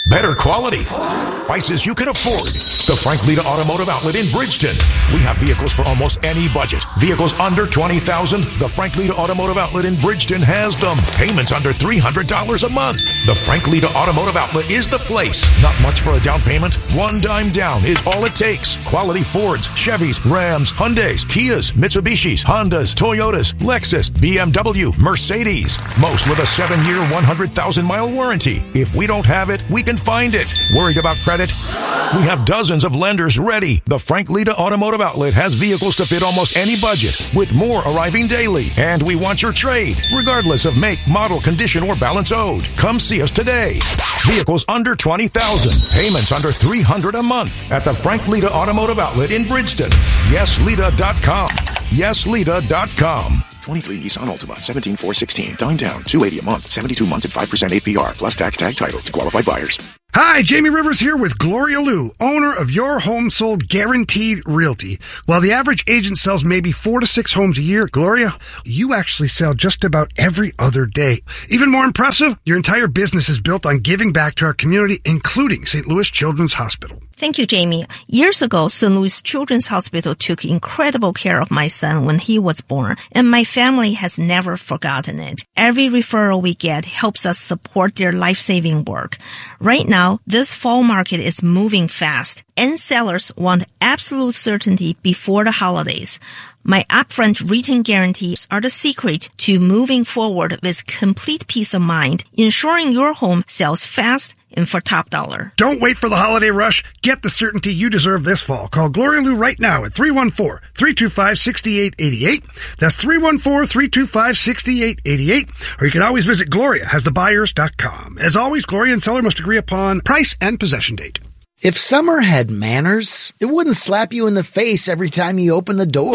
Speaker 10: Better quality. Prices you can afford. The Frank Lita Automotive Outlet in Bridgeton. We have vehicles for almost any budget. Vehicles under twenty thousand dollars. The Frank Lita Automotive Outlet in Bridgeton has them. Payments under three hundred dollars a month. The Frank Lita Automotive Outlet is the place. Not much for a down payment. One dime down is all it takes. Quality Fords, Chevys, Rams, Hyundais, Kias, Mitsubishis, Hondas, Toyotas, Lexus, B M W, Mercedes. Most with a seven-year, one hundred thousand mile warranty. If we don't have it, we can find it. Worried about credit? We have dozens of lenders ready. The Frank Lita Automotive Outlet has vehicles to fit almost any budget, with more arriving daily. And we want your trade, regardless of make, model, condition, or balance owed. Come see us today. Vehicles under twenty thousand dollars. Payments under three hundred dollars a month at the Frank Lita Automotive Outlet in Bridgeton. yes lita dot com. yes lita dot com.
Speaker 11: twenty-three Nissan Altima, seventeen four sixteen. Down down, two hundred eighty a month, seventy-two months at five percent A P R, plus tax tag title to qualified buyers.
Speaker 15: Hi, Jamie Rivers here with Gloria Lou, owner of Your Home Sold Guaranteed Realty. While the average agent sells maybe four to six homes a year, Gloria, you actually sell just about every other day. Even more impressive, your entire business is built on giving back to our community, including Saint Louis Children's Hospital.
Speaker 7: Thank you, Jamie. Years ago, Saint Louis Children's Hospital took incredible care of my son when he was born, and my family has never forgotten it. Every referral we get helps us support their life-saving work. Right now, this fall market is moving fast, and sellers want absolute certainty before the holidays. My upfront written guarantees are the secret to moving forward with complete peace of mind, ensuring your home sells fast and for top dollar.
Speaker 15: Don't wait for the holiday rush. Get the certainty you deserve this fall. Call Gloria Lou right now at three one four, three two five, six eight eight eight. That's three one four, three two five, six eight eight eight. Or you can always visit gloria has the buyers dot com. As always, Gloria and seller must agree upon price and possession date.
Speaker 22: If summer had manners, it wouldn't slap you in the face every time you open the door.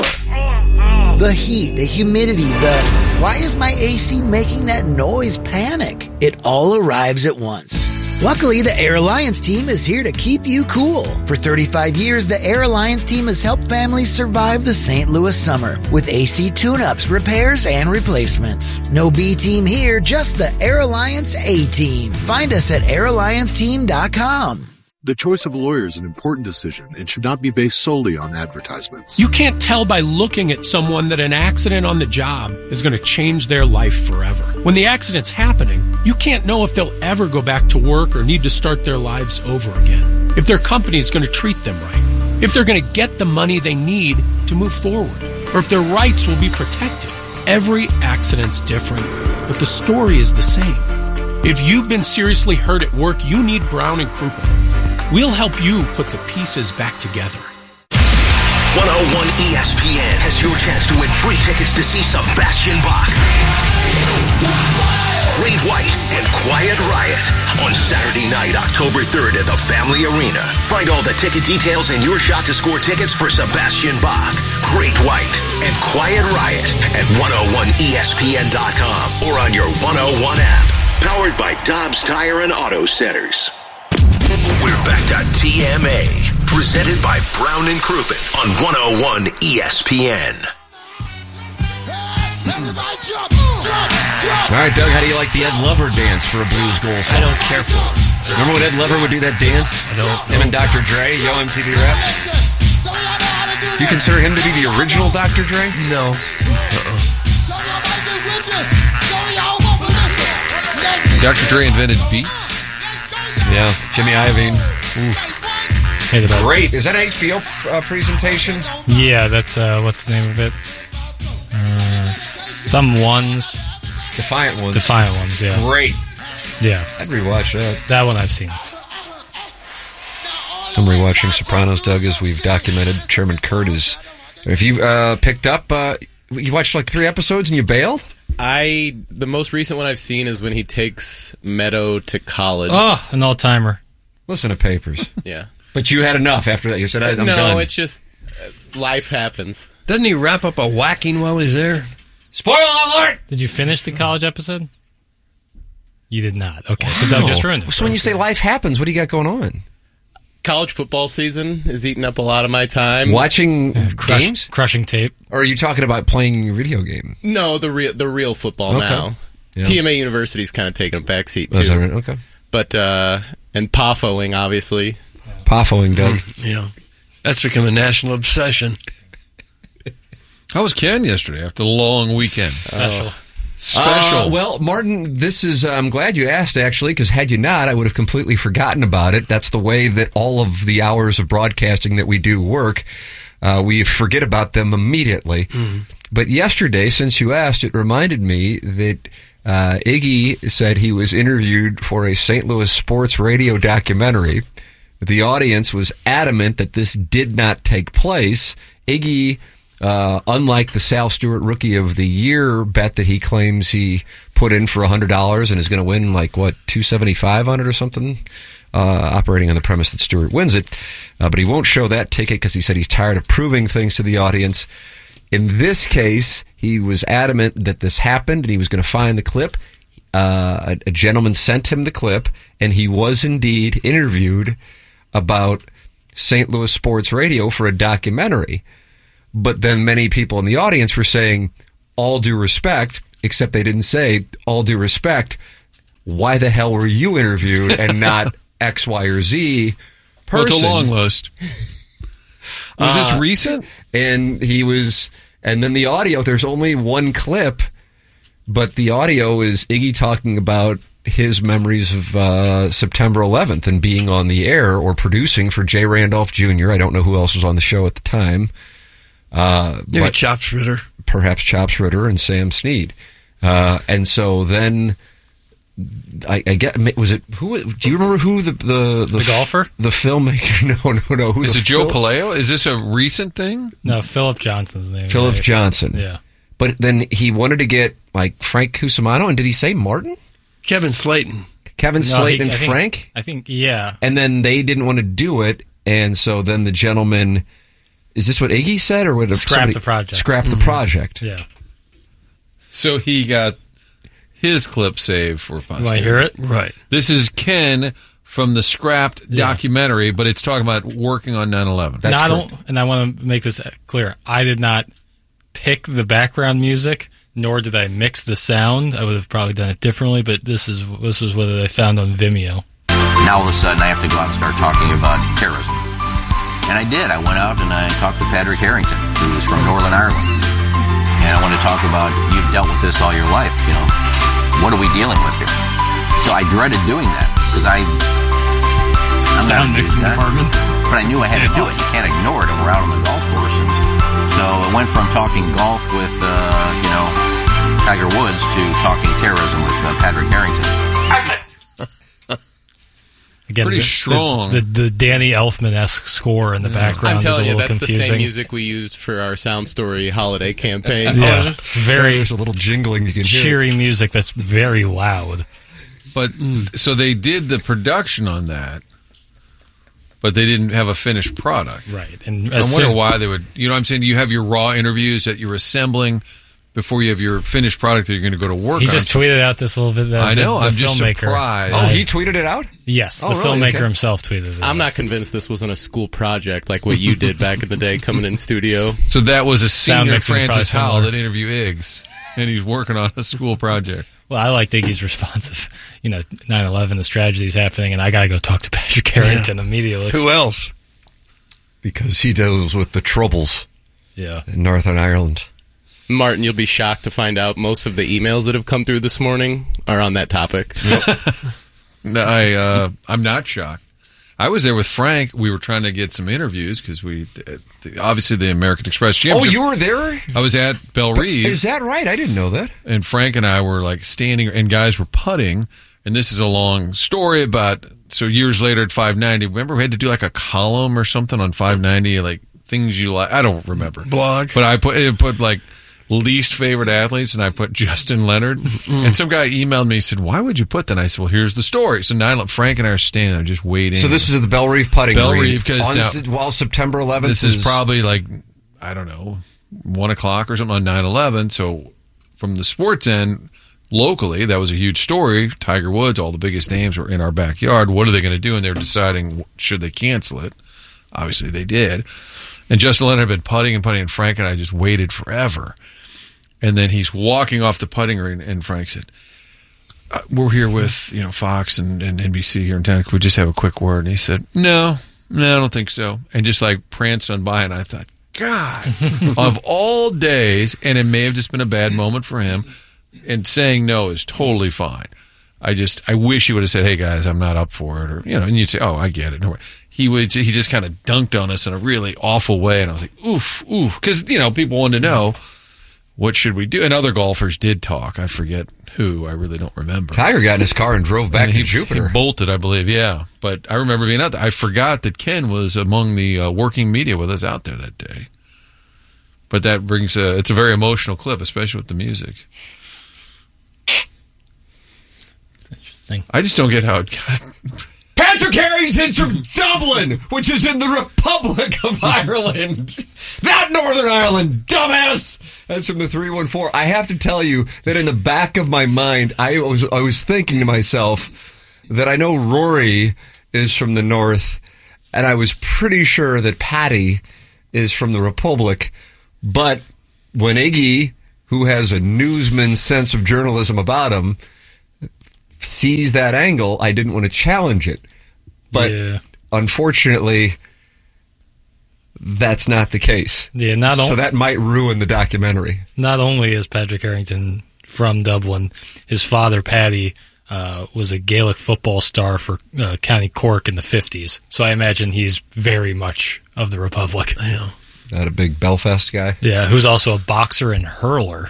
Speaker 22: The heat, the humidity, the why is my A C making that noise panic? It all arrives at once. Luckily, the Air Alliance team is here to keep you cool. For thirty-five years, the Air Alliance team has helped families survive the Saint Louis summer with A C tune-ups, repairs, and replacements. No B team here, just the Air Alliance A team. Find us at air alliance team dot com.
Speaker 23: The choice of a lawyer is an important decision and should not be based solely on advertisements.
Speaker 24: You can't tell by looking at someone that an accident on the job is going to change their life forever. When the accident's happening, you can't know if they'll ever go back to work or need to start their lives over again. If their company is going to treat them right. If they're going to get the money they need to move forward. Or if their rights will be protected. Every accident's different, but the story is the same. If you've been seriously hurt at work, you need Brown and Crouppen. We'll help you put the pieces back together.
Speaker 5: one oh one E S P N has your chance to win free tickets to see Sebastian Bach, Great White, and Quiet Riot on Saturday night, October third at the Family Arena. Find all the ticket details and your shot to score tickets for Sebastian Bach, Great White, and Quiet Riot at one oh one E S P N dot com or on your one oh one app. Powered by Dobbs Tire and Auto Centers. We're back to T M A, presented by Brown and Crouppen on one oh one E S P N.
Speaker 3: All right, Doug, how do you like the Ed Lover dance for a Blues goal song?
Speaker 2: I don't care for it.
Speaker 3: Remember when Ed Lover would do that dance?
Speaker 2: I don't.
Speaker 3: Him and Doctor Dre, Yo M T V Raps? Do you consider him to be the original Doctor Dre?
Speaker 2: No. Uh-uh.
Speaker 1: Doctor Dre invented beats?
Speaker 3: Yeah, Jimmy Iovine.
Speaker 4: Hated that.
Speaker 3: Great. Is that an H B O uh, presentation?
Speaker 4: Yeah, that's, uh, what's the name of it? Uh, some ones.
Speaker 3: Defiant Ones.
Speaker 4: Defiant Ones, yeah.
Speaker 3: Great.
Speaker 4: Yeah.
Speaker 3: I'd rewatch that.
Speaker 4: That one I've seen.
Speaker 3: I'm rewatching Sopranos, Doug, as we've documented. Chairman Kurt is... If you uh, picked up... Uh, you watched like three episodes and you bailed?
Speaker 25: I the most recent one I've seen is when he takes Meadow to college.
Speaker 4: Oh, an all-timer.
Speaker 3: Listen to Papers.
Speaker 25: Yeah.
Speaker 3: But you had enough after that. You said, I'm
Speaker 25: no,
Speaker 3: done.
Speaker 25: No, it's just uh, life happens.
Speaker 2: Doesn't he wrap up a whacking while he's there?
Speaker 3: Spoiler alert!
Speaker 4: Did you finish the college episode? You did not. Okay, so Doug just ruined it.
Speaker 3: So when you say life happens, what do you got going on?
Speaker 25: College football season is eating up a lot of my time.
Speaker 3: Watching
Speaker 4: yeah, crush,
Speaker 3: games?
Speaker 4: Crushing tape.
Speaker 3: Or are you talking about playing a video game?
Speaker 25: No, the real the real football
Speaker 3: okay.
Speaker 25: now.
Speaker 3: Yeah.
Speaker 25: T M A University's kind of taking a backseat, too.
Speaker 3: Oh, is that right? Okay.
Speaker 25: But, uh, And poffoing, obviously.
Speaker 3: Poffoing, Doug.
Speaker 2: Yeah. That's become a national obsession.
Speaker 1: How was Ken yesterday after the long weekend?
Speaker 4: Special.
Speaker 1: Special.
Speaker 3: Uh, well, Martin, this is, uh, I'm glad you asked, actually, because had you not, I would have completely forgotten about it. That's the way that all of the hours of broadcasting that we do work. Uh, we forget about them immediately. Mm. But yesterday, since you asked, it reminded me that uh, Iggy said he was interviewed for a Saint Louis sports radio documentary. The audience was adamant that this did not take place. Iggy, uh, unlike the Sal Stewart Rookie of the Year bet that he claims he put in for one hundred dollars and is going to win, like, what, two hundred seventy-five dollars on it or something, uh, operating on the premise that Stewart wins it. Uh, but he won't show that ticket because he said he's tired of proving things to the audience. In this case, he was adamant that this happened and he was going to find the clip. Uh, a, a gentleman sent him the clip, and he was indeed interviewed about Saint Louis sports radio for a documentary. But then many people in the audience were saying, all due respect, except they didn't say, all due respect, why the hell were you interviewed and not X, Y, or Z person?
Speaker 1: Well, it's a long list. Was this
Speaker 3: Uh,
Speaker 1: recent?
Speaker 3: And he was, and then the audio, there's only one clip, but the audio is Iggy talking about his memories of uh, September eleventh and being on the air or producing for Jay Randolph Junior I don't know who else was on the show at the time. Uh,
Speaker 2: Maybe
Speaker 3: but
Speaker 2: Chops Ritter.
Speaker 3: Perhaps Chops Ritter and Sam Snead. Uh, and so then, I, I get, was it, who, do you remember who the, the, the,
Speaker 4: The golfer?
Speaker 3: The filmmaker? No, no, no. Who
Speaker 1: Is
Speaker 3: the
Speaker 1: it Joe
Speaker 3: fil-
Speaker 1: Paleo? Is this a recent thing?
Speaker 4: No, Philip Johnson's name.
Speaker 3: Philip
Speaker 4: right?
Speaker 3: Johnson.
Speaker 4: Yeah.
Speaker 3: But then he wanted to get, like, Frank Cusimano, and did he say Martin?
Speaker 2: Kevin Slayton.
Speaker 3: Kevin
Speaker 4: No,
Speaker 3: Slayton
Speaker 4: he-
Speaker 3: and
Speaker 4: I think-
Speaker 3: Frank?
Speaker 4: I think, yeah.
Speaker 3: And then they didn't want to do it, and so then the gentleman, is this what Iggy said? Or what?
Speaker 4: Scrap
Speaker 3: somebody-
Speaker 4: the project.
Speaker 3: Scrap the
Speaker 4: Mhm.
Speaker 3: project.
Speaker 4: Yeah.
Speaker 1: So he got his clip saved for posterity.
Speaker 4: Want to hear it?
Speaker 2: Right.
Speaker 1: This is Ken from the Scrapped
Speaker 4: Yeah.
Speaker 1: documentary, but it's talking about working on nine eleven.
Speaker 4: and I don't, and I want to make this clear. I did not pick the background music, nor did I mix the sound. I would have probably done it differently, but this is this is what I found on Vimeo.
Speaker 8: Now all of a sudden I have to go out and start talking about terrorism. And I did. I went out and I talked to Patrick Harrington, who was from Northern Ireland. And I want to talk about, you've dealt with this all your life, you know. What are we dealing with here? So I dreaded doing that because I... I'm
Speaker 4: Sound
Speaker 8: not a
Speaker 4: mixing
Speaker 8: dude,
Speaker 4: department.
Speaker 8: But I knew I had to do it. You can't ignore it when we're out on the golf course. And so it went from talking golf with, uh, you know, Tiger Woods to talking terrorism with uh, Patrick Harrington.
Speaker 4: Again,
Speaker 1: Pretty
Speaker 4: the,
Speaker 1: strong.
Speaker 4: The, the, the Danny Elfman-esque score in the background
Speaker 25: I'm
Speaker 4: is a
Speaker 25: telling you,
Speaker 4: little
Speaker 25: that's
Speaker 4: confusing.
Speaker 25: the same music we used for our Sound Story holiday campaign.
Speaker 4: Yeah, it's very
Speaker 3: There's a little jingling you can hear.
Speaker 4: cheery music that's very loud.
Speaker 1: But so they did the production on that, but they didn't have a finished product.
Speaker 4: Right. And
Speaker 1: I
Speaker 4: as
Speaker 1: wonder
Speaker 4: soon-
Speaker 1: why they would. You know what I'm saying? You have your raw interviews that you're assembling before you have your finished product that you're going to go to work
Speaker 4: He
Speaker 1: on.
Speaker 4: just tweeted out this little bit. The,
Speaker 1: I know,
Speaker 4: The, the
Speaker 1: I'm just
Speaker 4: filmmaker.
Speaker 1: surprised.
Speaker 3: Oh, he tweeted it out?
Speaker 4: Yes,
Speaker 3: Oh,
Speaker 4: the
Speaker 3: really?
Speaker 4: filmmaker
Speaker 3: Okay.
Speaker 4: himself tweeted it.
Speaker 25: I'm not convinced this wasn't a school project like what you did back in the day coming in studio.
Speaker 1: So that was a
Speaker 4: Sound
Speaker 1: senior
Speaker 4: mixing is
Speaker 1: Francis
Speaker 4: probably
Speaker 1: Howell
Speaker 4: similar.
Speaker 1: that interviewed Iggs, and he's working on a school project.
Speaker 4: Well, I like Iggy's response of, you know, nine eleven, this tragedy's happening, and I got to go talk to Patrick Harrington immediately.
Speaker 2: Who else?
Speaker 3: Because he deals with the troubles
Speaker 4: Yeah.
Speaker 3: in Northern Ireland.
Speaker 25: Martin, you'll be shocked to find out most of the emails that have come through this morning are on that topic.
Speaker 1: No, I, uh, I'm not shocked. I was there with Frank. We were trying to get some interviews because we, uh, the- obviously, the American Express
Speaker 3: Oh,
Speaker 1: Championship.
Speaker 3: you were there?
Speaker 1: I was at Belle Reve.
Speaker 3: Is that right? I didn't know that.
Speaker 1: And Frank and I were like standing, and guys were putting. And this is a long story about. So years later at five ninety, remember we had to do like a column or something on five ninety, like things you like. I don't remember.
Speaker 2: Blog.
Speaker 1: But I put it put like least favorite athletes, and I put Justin Leonard. And some guy emailed me and said, "Why would you put that?" And I said, "Well, here's the story." So now Frank and I are standing there just waiting.
Speaker 3: So this is at the Belle Reve putting
Speaker 1: Belle
Speaker 3: green.
Speaker 1: Reve, 'cause
Speaker 3: On
Speaker 1: now-
Speaker 3: s- while September eleventh
Speaker 1: This is probably like, I don't know, one o'clock or something on nine eleven. So from the sports end, locally, that was a huge story. Tiger Woods, all the biggest names were in our backyard. What are they going to do? And they're deciding, should they cancel it? Obviously they did. And Justin Leonard had been putting and putting, and Frank and I just waited forever. And then he's walking off the putting green, and Frank said, uh, we're here with, you know, Fox and, and N B C here in town. Could we just have a quick word? And he said, no, no, I don't think so. And just like pranced on by, and I thought, God, of all days, and it may have just been a bad moment for him, and saying no is totally fine. I just, I wish he would have said, hey guys, I'm not up for it, or, you know, and you'd say, oh, I get it. No, he would, he just kind of dunked on us in a really awful way, and I was like, oof, oof, because, you know, people wanted to know, what should we do? And other golfers did talk. I forget who. I really don't remember.
Speaker 3: Tiger got in his car and drove back
Speaker 1: and
Speaker 3: to
Speaker 1: he,
Speaker 3: Jupiter.
Speaker 1: He bolted, I believe, yeah. But I remember being out there. I forgot that Ken was among the uh, working media with us out there that day. But that brings a, it's a very emotional clip, especially with the music.
Speaker 4: Interesting.
Speaker 1: I just don't get how it got...
Speaker 3: Patrick Harrington's from Dublin, which is in the Republic of Ireland. Not Northern Ireland, dumbass! That's from the three one four. I have to tell you that in the back of my mind, I was I was thinking to myself that I know Rory is from the North, and I was pretty sure that Patty is from the Republic. But when Iggy, who has a newsman's sense of journalism about him, sees that angle, I didn't want to challenge it. But yeah. Unfortunately, that's not the case.
Speaker 4: Yeah, not
Speaker 3: so
Speaker 4: on-
Speaker 3: that might ruin the documentary.
Speaker 4: Not only is Patrick Harrington from Dublin, his father, Paddy, uh, was a Gaelic football star for uh, County Cork in the fifties. So I imagine he's very much of the Republic.
Speaker 3: Yeah. Not a big Belfast guy?
Speaker 4: Yeah, who's also a boxer and hurler.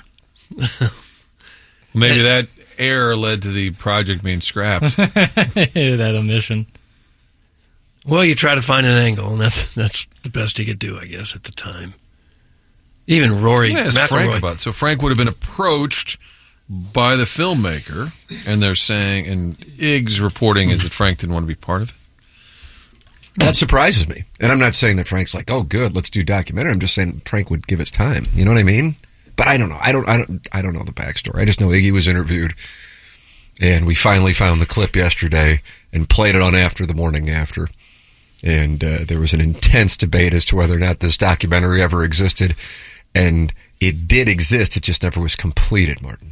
Speaker 1: Maybe that error led to the project being scrapped.
Speaker 4: That omission.
Speaker 2: Well, you try to find an angle, and that's that's the best he could do, I guess, at the time. Even Rory
Speaker 1: ask
Speaker 2: McIlroy.
Speaker 1: Frank about it. So Frank would have been approached by the filmmaker, and they're saying, and Ig's reporting is that Frank didn't want to be part of it.
Speaker 3: That surprises me. And I'm not saying that Frank's like, oh, good, let's do documentary. I'm just saying Frank would give his time. You know what I mean? But I don't know. I don't. I don't. I don't know the backstory. I just know Iggy was interviewed, and we finally found the clip yesterday and played it on After the Morning After. And uh, there was an intense debate as to whether or not this documentary ever existed, and it did exist. It just never was completed. Martin,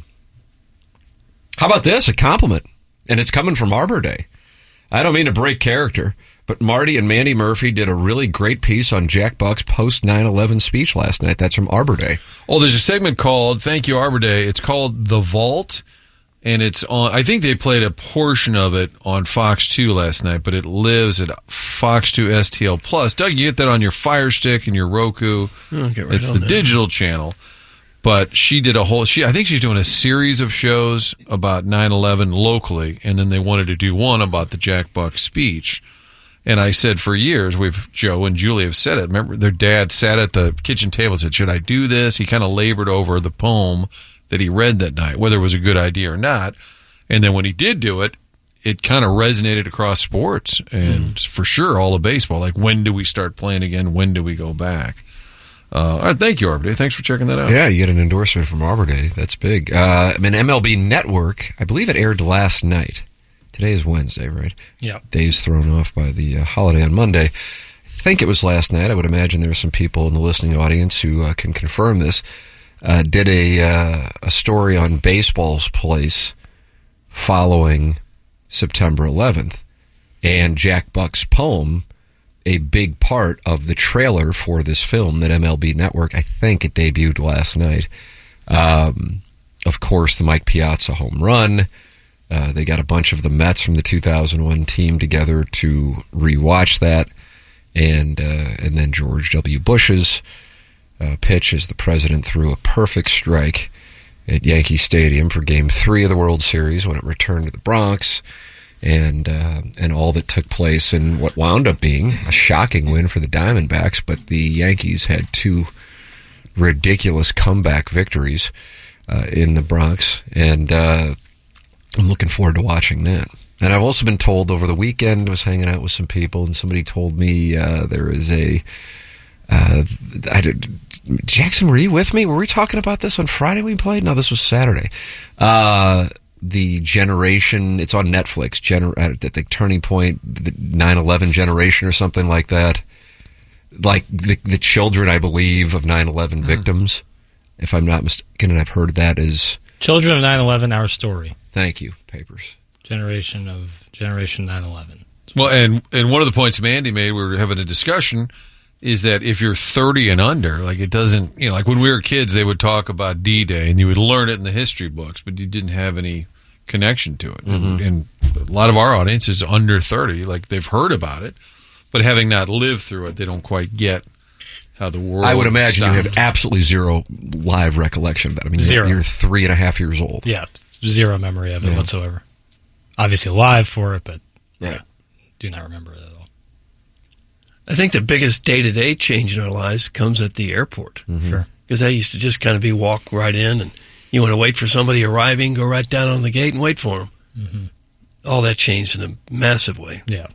Speaker 3: how about this? A compliment, and it's coming from Arbor Day. I don't mean to break character, but Marty and Mandy Murphy did a really great piece on Jack Buck's post nine eleven speech last night. That's from Arbor Day.
Speaker 1: Oh, there's a segment called, thank you, Arbor Day. It's called The Vault, and it's on, I think they played a portion of it on Fox two last night, but it lives at Fox two S T L Plus. Doug, you get that on your Fire Stick and your Roku.
Speaker 2: I'll get right
Speaker 1: it's
Speaker 2: on
Speaker 1: the
Speaker 2: that.
Speaker 1: digital channel. But she did a whole, she I think she's doing a series of shows about nine eleven locally, and then they wanted to do one about the Jack Buck speech. And I said for years, we've Joe and Julie have said it. Remember, their dad sat at the kitchen table and said, should I do this? He kind of labored over the poem that he read that night, whether it was a good idea or not. And then when he did do it, it kind of resonated across sports and mm. for sure all of baseball. Like, when do we start playing again? When do we go back? Uh, all right, thank you, Arbor Day. Thanks for checking that out.
Speaker 3: Yeah, you get an endorsement from Arbor Day. That's big. Uh, I mean, M L B Network, I believe it aired last night. Today is Wednesday, right?
Speaker 4: Yeah.
Speaker 3: Days thrown off by the uh, holiday on Monday. I think it was last night. I would imagine there are some people in the listening audience who uh, can confirm this. Uh, did a uh, a story on baseball's place following September eleventh, and Jack Buck's poem, a big part of the trailer for this film that M L B Network, I think it debuted last night. Um, of course, the Mike Piazza home run. Uh, they got a bunch of the Mets from the two thousand one team together to rewatch that, and uh, and then George W. Bush's uh, pitch as the president threw a perfect strike at Yankee Stadium for Game Three of the World Series when it returned to the Bronx, and uh, and all that took place in what wound up being a shocking win for the Diamondbacks, but the Yankees had two ridiculous comeback victories uh, in the Bronx, and uh, I'm looking forward to watching that. And I've also been told over the weekend, I was hanging out with some people, and somebody told me uh, there is a... Uh, I did, Jackson, were you with me? Were we talking about this on Friday we played? No, this was Saturday. Uh, the Generation, it's on Netflix, gener, at the Turning Point, the nine eleven Generation or something like that. Like the, the children, I believe, of nine eleven mm. victims, if I'm not mistaken, and I've heard that as...
Speaker 4: Children of nine eleven, Our Story.
Speaker 16: Thank you, Papers.
Speaker 4: Generation of Generation nine eleven.
Speaker 1: Well, and, and one of the points Mandy made, we were having a discussion, is that if you're thirty and under, like it doesn't, you know, like when we were kids, they would talk about D-Day and you would learn it in the history books, but you didn't have any connection to it.
Speaker 16: Mm-hmm.
Speaker 1: And, and a lot of our audience is under thirty, like they've heard about it, but having not lived through it, they don't quite get how the world
Speaker 16: I would imagine
Speaker 1: stopped.
Speaker 16: you have absolutely zero live recollection of that. I mean,
Speaker 4: Zero.
Speaker 16: You're, you're three and a half years old.
Speaker 4: Yeah, zero memory of it
Speaker 16: Yeah.
Speaker 4: whatsoever. Obviously alive for it, but
Speaker 16: Yeah.
Speaker 4: do not remember it at all.
Speaker 2: I think the biggest day-to-day change in our lives comes at the airport.
Speaker 16: Mm-hmm.
Speaker 4: Sure.
Speaker 2: Because that used to just kind of be walk right in, and you want to wait for somebody arriving, go right down on the gate and wait for them.
Speaker 4: Mm-hmm.
Speaker 2: All that changed in a massive way.
Speaker 4: Yeah.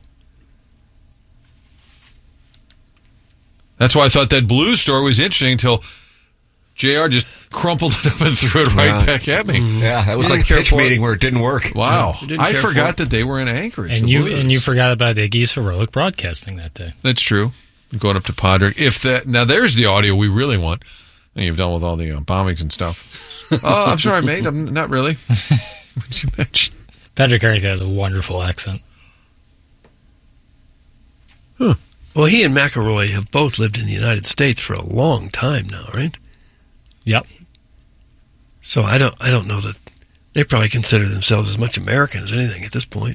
Speaker 1: That's why I thought that Blues story was interesting until J R just crumpled it up and threw it right
Speaker 16: Yeah.
Speaker 1: back at me.
Speaker 16: Yeah, that was
Speaker 2: You
Speaker 16: like a
Speaker 2: didn't
Speaker 16: pitch
Speaker 2: care for it.
Speaker 16: meeting where it didn't work.
Speaker 1: Wow.
Speaker 2: You didn't
Speaker 1: I
Speaker 2: care for
Speaker 1: forgot
Speaker 2: it.
Speaker 1: that they were in Anchorage.
Speaker 4: And
Speaker 1: the
Speaker 4: you
Speaker 1: Blues.
Speaker 4: and you forgot about Iggy's heroic broadcasting that day.
Speaker 1: That's true. Going up to Podrick. If that now, there's the audio we really want. And you've done with all the uh, bombings and stuff. Oh, I'm sorry, mate. I'm not really. What did you mention?
Speaker 4: Patrick Harrington has a wonderful accent.
Speaker 1: Huh.
Speaker 2: Well, he and McElroy have both lived in the United States for a long time now, right?
Speaker 4: Yep.
Speaker 2: So I don't, I don't know that they probably consider themselves as much American as anything at this point.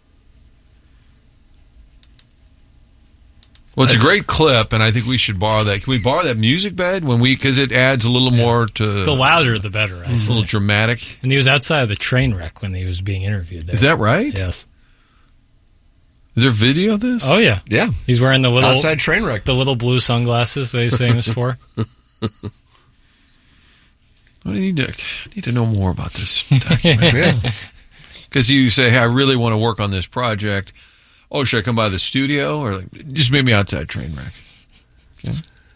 Speaker 1: Well, it's a great clip, and I think we should borrow that. Can we borrow that music bed when we? Because it adds a little more to
Speaker 4: The louder, the better. I
Speaker 1: It's a little
Speaker 4: say.
Speaker 1: dramatic.
Speaker 4: And he was outside of the train wreck when he was being interviewed there.
Speaker 1: Is that right?
Speaker 4: Yes.
Speaker 1: Is there video of this?
Speaker 4: Oh, yeah.
Speaker 16: Yeah.
Speaker 4: He's wearing the little
Speaker 16: Outside train wreck.
Speaker 4: the little blue sunglasses that he's famous for.
Speaker 1: I need to I need to know more about this documentary. Because you say, "Hey, I really want to work on this project." Oh, should I come by the studio or like, just meet me outside train wreck? Okay.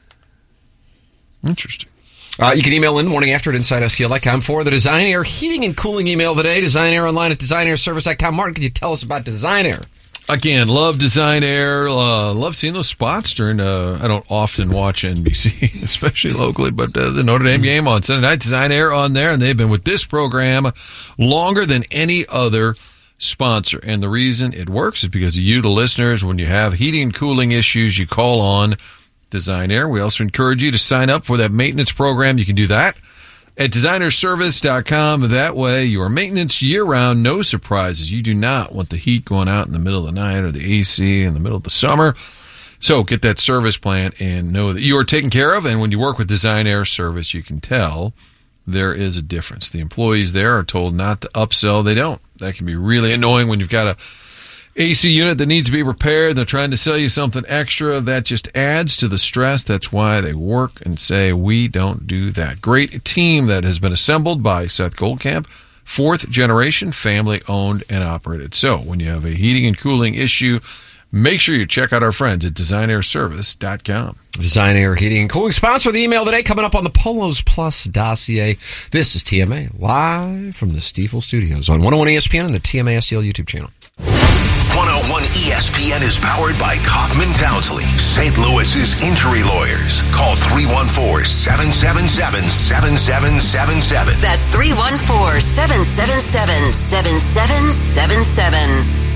Speaker 1: Interesting.
Speaker 16: Uh, you can email in the morning after at inside S T L dot com for the Design Air heating and cooling email today. Design Air online at design air service dot com. Martin, could you tell us about Design Air?
Speaker 1: Again, love Design Air. Uh, love seeing those spots during. Uh, I don't often watch N B C, especially locally, but uh, the Notre Dame game on Sunday night. Design Air on there, and they've been with this program longer than any other sponsor. And the reason it works is because of you, the listeners. When you have heating and cooling issues, you call on Design Air. We also encourage you to sign up for that maintenance program. You can do that at designer service dot com. That way, your maintenance year-round, no surprises. You do not want the heat going out in the middle of the night or the A C in the middle of the summer. So get that service plan and know that you are taken care of. And when you work with Design Air Service, you can tell there is a difference. The employees there are told not to upsell. They don't. That can be really annoying when you've got a A C unit that needs to be repaired. They're trying to sell you something extra. That just adds to the stress. That's why they work and say, we don't do that. Great team that has been assembled by Seth Goldcamp, fourth generation, family owned and operated. So when you have a heating and cooling issue, make sure you check out our friends at design air service dot com.
Speaker 16: Design Air heating and cooling sponsor of the email today, coming up on the Polos Plus dossier. This is T M A live from the Stiefel Studios on one oh one E S P N and the T M A S T L YouTube channel.
Speaker 5: one oh one E S P N is powered by Kaufman Townsley, Saint Louis's injury lawyers. Call three one four, seven seven seven, seven seven seven seven.
Speaker 6: That's three one four, seven seven seven, seven seven seven seven.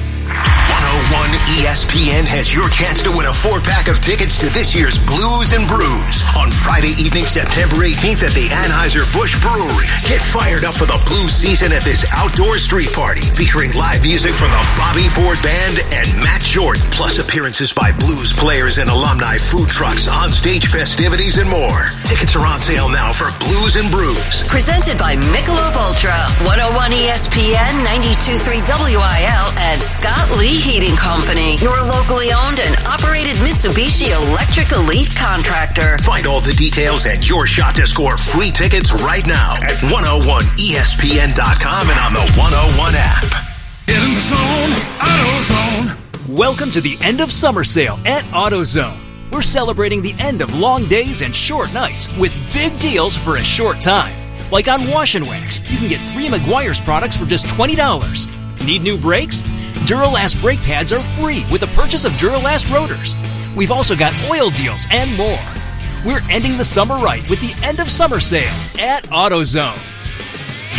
Speaker 5: one oh one E S P N has your chance to win a four-pack of tickets to this year's Blues and Brews on Friday evening, September eighteenth at the Anheuser-Busch Brewery. Get fired up for the blues season at this outdoor street party featuring live music from the Bobby Ford Band and Matt Jordan, plus appearances by blues players and alumni, food trucks, on-stage festivities, and more. Tickets are on sale now for Blues and Brews.
Speaker 6: Presented by Michelob Ultra, one oh one E S P N, ninety-two point three W I L, and Scott Lee Heating Company, your locally owned and operated Mitsubishi Electric Elite contractor.
Speaker 5: Find all the details and your shot to score free tickets right now at one oh one E S P N dot com and on the one oh one app.
Speaker 9: Get in the zone, AutoZone. Welcome to the end of summer sale at AutoZone. We're celebrating the end of long days and short nights with big deals for a short time. Like on Wash and Wax, you can get three Meguiar's products for just twenty dollars. Need new brakes? Duralast brake pads are free with the purchase of Duralast rotors. We've also got oil deals and more. We're ending the summer right with the end of summer sale at AutoZone.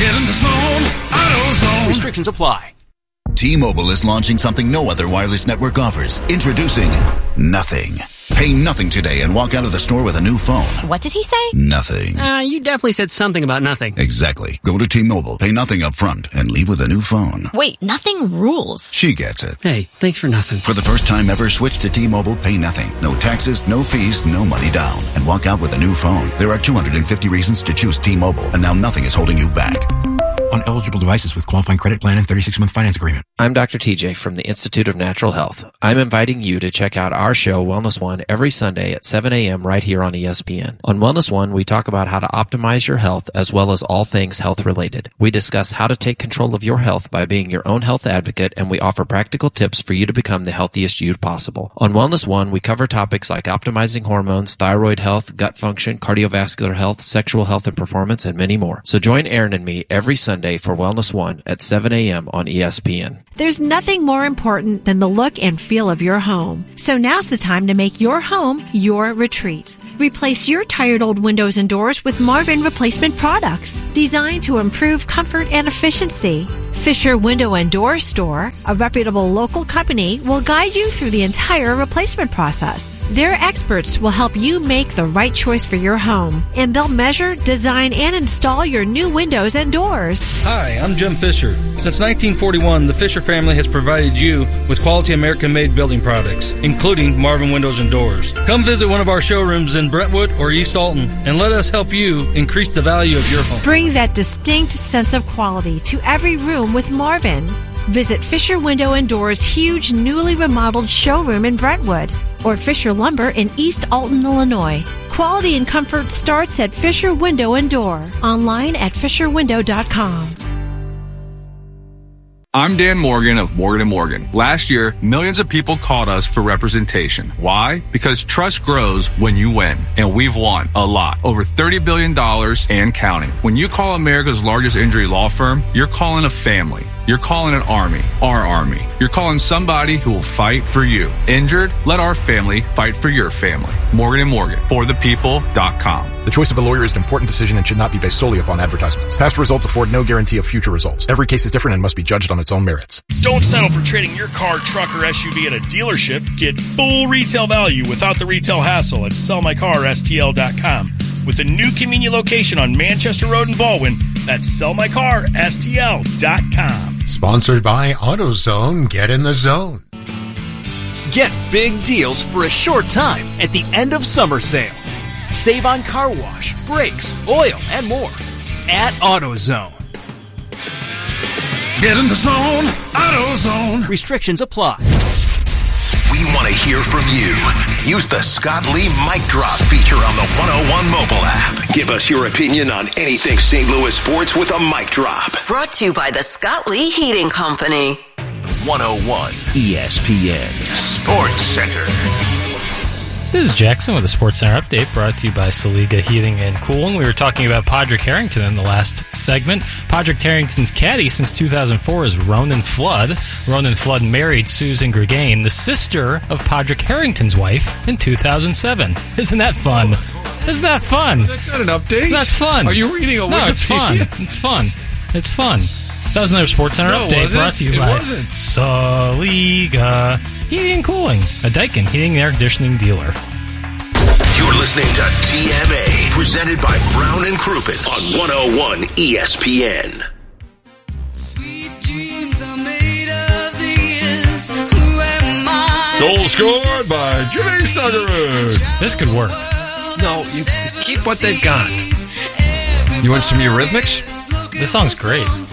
Speaker 12: Get in the zone, AutoZone.
Speaker 9: Restrictions apply.
Speaker 13: T-Mobile is launching something no other wireless network offers. Introducing Nothing. Pay nothing today and walk out of the store with a new phone.
Speaker 14: What did he say?
Speaker 13: Nothing.
Speaker 14: Uh, you definitely said something about nothing.
Speaker 13: Exactly. Go to T-Mobile, pay nothing up front, and leave with a new phone.
Speaker 14: Wait, nothing rules.
Speaker 13: She gets it.
Speaker 14: Hey, thanks for nothing.
Speaker 13: For the first time ever, switch to T-Mobile, pay nothing. No taxes, no fees, no money down. And walk out with a new phone. There are two hundred fifty reasons to choose T-Mobile, and now nothing is holding you back.
Speaker 17: On eligible devices with qualifying credit plan and thirty-six month finance agreement.
Speaker 18: I'm Doctor T J from the Institute of Natural Health. I'm inviting you to check out our show, Wellness One, every Sunday at seven a.m. right here on E S P N. On Wellness One, we talk about how to optimize your health as well as all things health related. We discuss how to take control of your health by being your own health advocate, and we offer practical tips for you to become the healthiest you possible. On Wellness One, we cover topics like optimizing hormones, thyroid health, gut function, cardiovascular health, sexual health and performance, and many more. So join Aaron and me every Sunday for Wellness One at seven a.m. on E S P N.
Speaker 26: There's nothing more important than the look and feel of your home. So now's the time to make your home your retreat. Replace your tired old windows and doors with Marvin replacement products designed to improve comfort and efficiency. Fisher Window and Door Store, a reputable local company, will guide you through the entire replacement process. Their experts will help you make the right choice for your home, and they'll measure, design, and install your new windows and doors.
Speaker 27: Hi, I'm Jim Fisher. Since nineteen forty-one, the Fisher family has provided you with quality American-made building products, including Marvin Windows and Doors. Come visit one of our showrooms in Brentwood or East Alton, and let us help you increase the value of your home.
Speaker 26: Bring that distinct sense of quality to every room with Marvin. Visit Fisher Window and Doors' huge newly remodeled showroom in Brentwood or Fisher Lumber in East Alton, Illinois. Quality and comfort starts at Fisher Window and Door. Online at fisher window dot com.
Speaker 28: I'm Dan Morgan of Morgan and Morgan. Last year, millions of people called us for representation. Why? Because trust grows when you win. And we've won a lot. Over thirty billion dollars and counting. When you call America's largest injury law firm, you're calling a family. You're calling an army. Our army. You're calling somebody who will fight for you. Injured? Let our family fight for your family. Morgan and Morgan. For the people dot com.
Speaker 29: The choice of a lawyer is an important decision and should not be based solely upon advertisements. Past results afford no guarantee of future results. Every case is different and must be judged on its own merits.
Speaker 30: Don't settle for trading your car, truck, or S U V at a dealership. Get full retail value without the retail hassle at sell my car S T L dot com. With a new convenient location on Manchester Road in Baldwin, that's sell my car S T L dot com.
Speaker 31: Sponsored by AutoZone. Get in the zone.
Speaker 9: Get big deals for a short time at the end of summer sale. Save on car wash, brakes, oil, and more at AutoZone.
Speaker 12: Get in the zone, AutoZone.
Speaker 9: Restrictions apply.
Speaker 5: We want to hear from you. Use the Scott Lee Mic Drop feature on the one oh one mobile app. Give us your opinion on anything Saint Louis sports with a mic drop.
Speaker 6: Brought to you by the Scott Lee Heating Company.
Speaker 5: one oh one E S P N Sports Center.
Speaker 4: This is Jackson with a Sports Center update brought to you by Saliga Heating and Cooling. We were talking about Podrick Harrington in the last segment. Podrick Harrington's caddy since two thousand four is Ronan Flood. Ronan Flood married Susan Gregain, the sister of Podrick Harrington's wife, in two thousand seven. Isn't that fun? Isn't that fun?
Speaker 1: That's not an update.
Speaker 4: That's fun.
Speaker 1: Are you reading a
Speaker 4: No,
Speaker 1: Wikipedia?
Speaker 4: it's fun. It's fun. It's fun. That was another Sports Center
Speaker 1: No,
Speaker 4: update
Speaker 1: was it?
Speaker 4: brought to you
Speaker 1: It
Speaker 4: by
Speaker 1: wasn't.
Speaker 4: Saliga Heating and Cooling, a Daikin heating and air conditioning dealer.
Speaker 5: You're listening to T M A, presented by Brown and Crouppen on one oh one E S P N.
Speaker 12: Sweet dreams are made of these. Who am I?
Speaker 1: Goal scored by Jimmy Stuggerud.
Speaker 4: This could work.
Speaker 2: No, you keep what they've got.
Speaker 3: You want some Eurythmics?
Speaker 4: This song's great.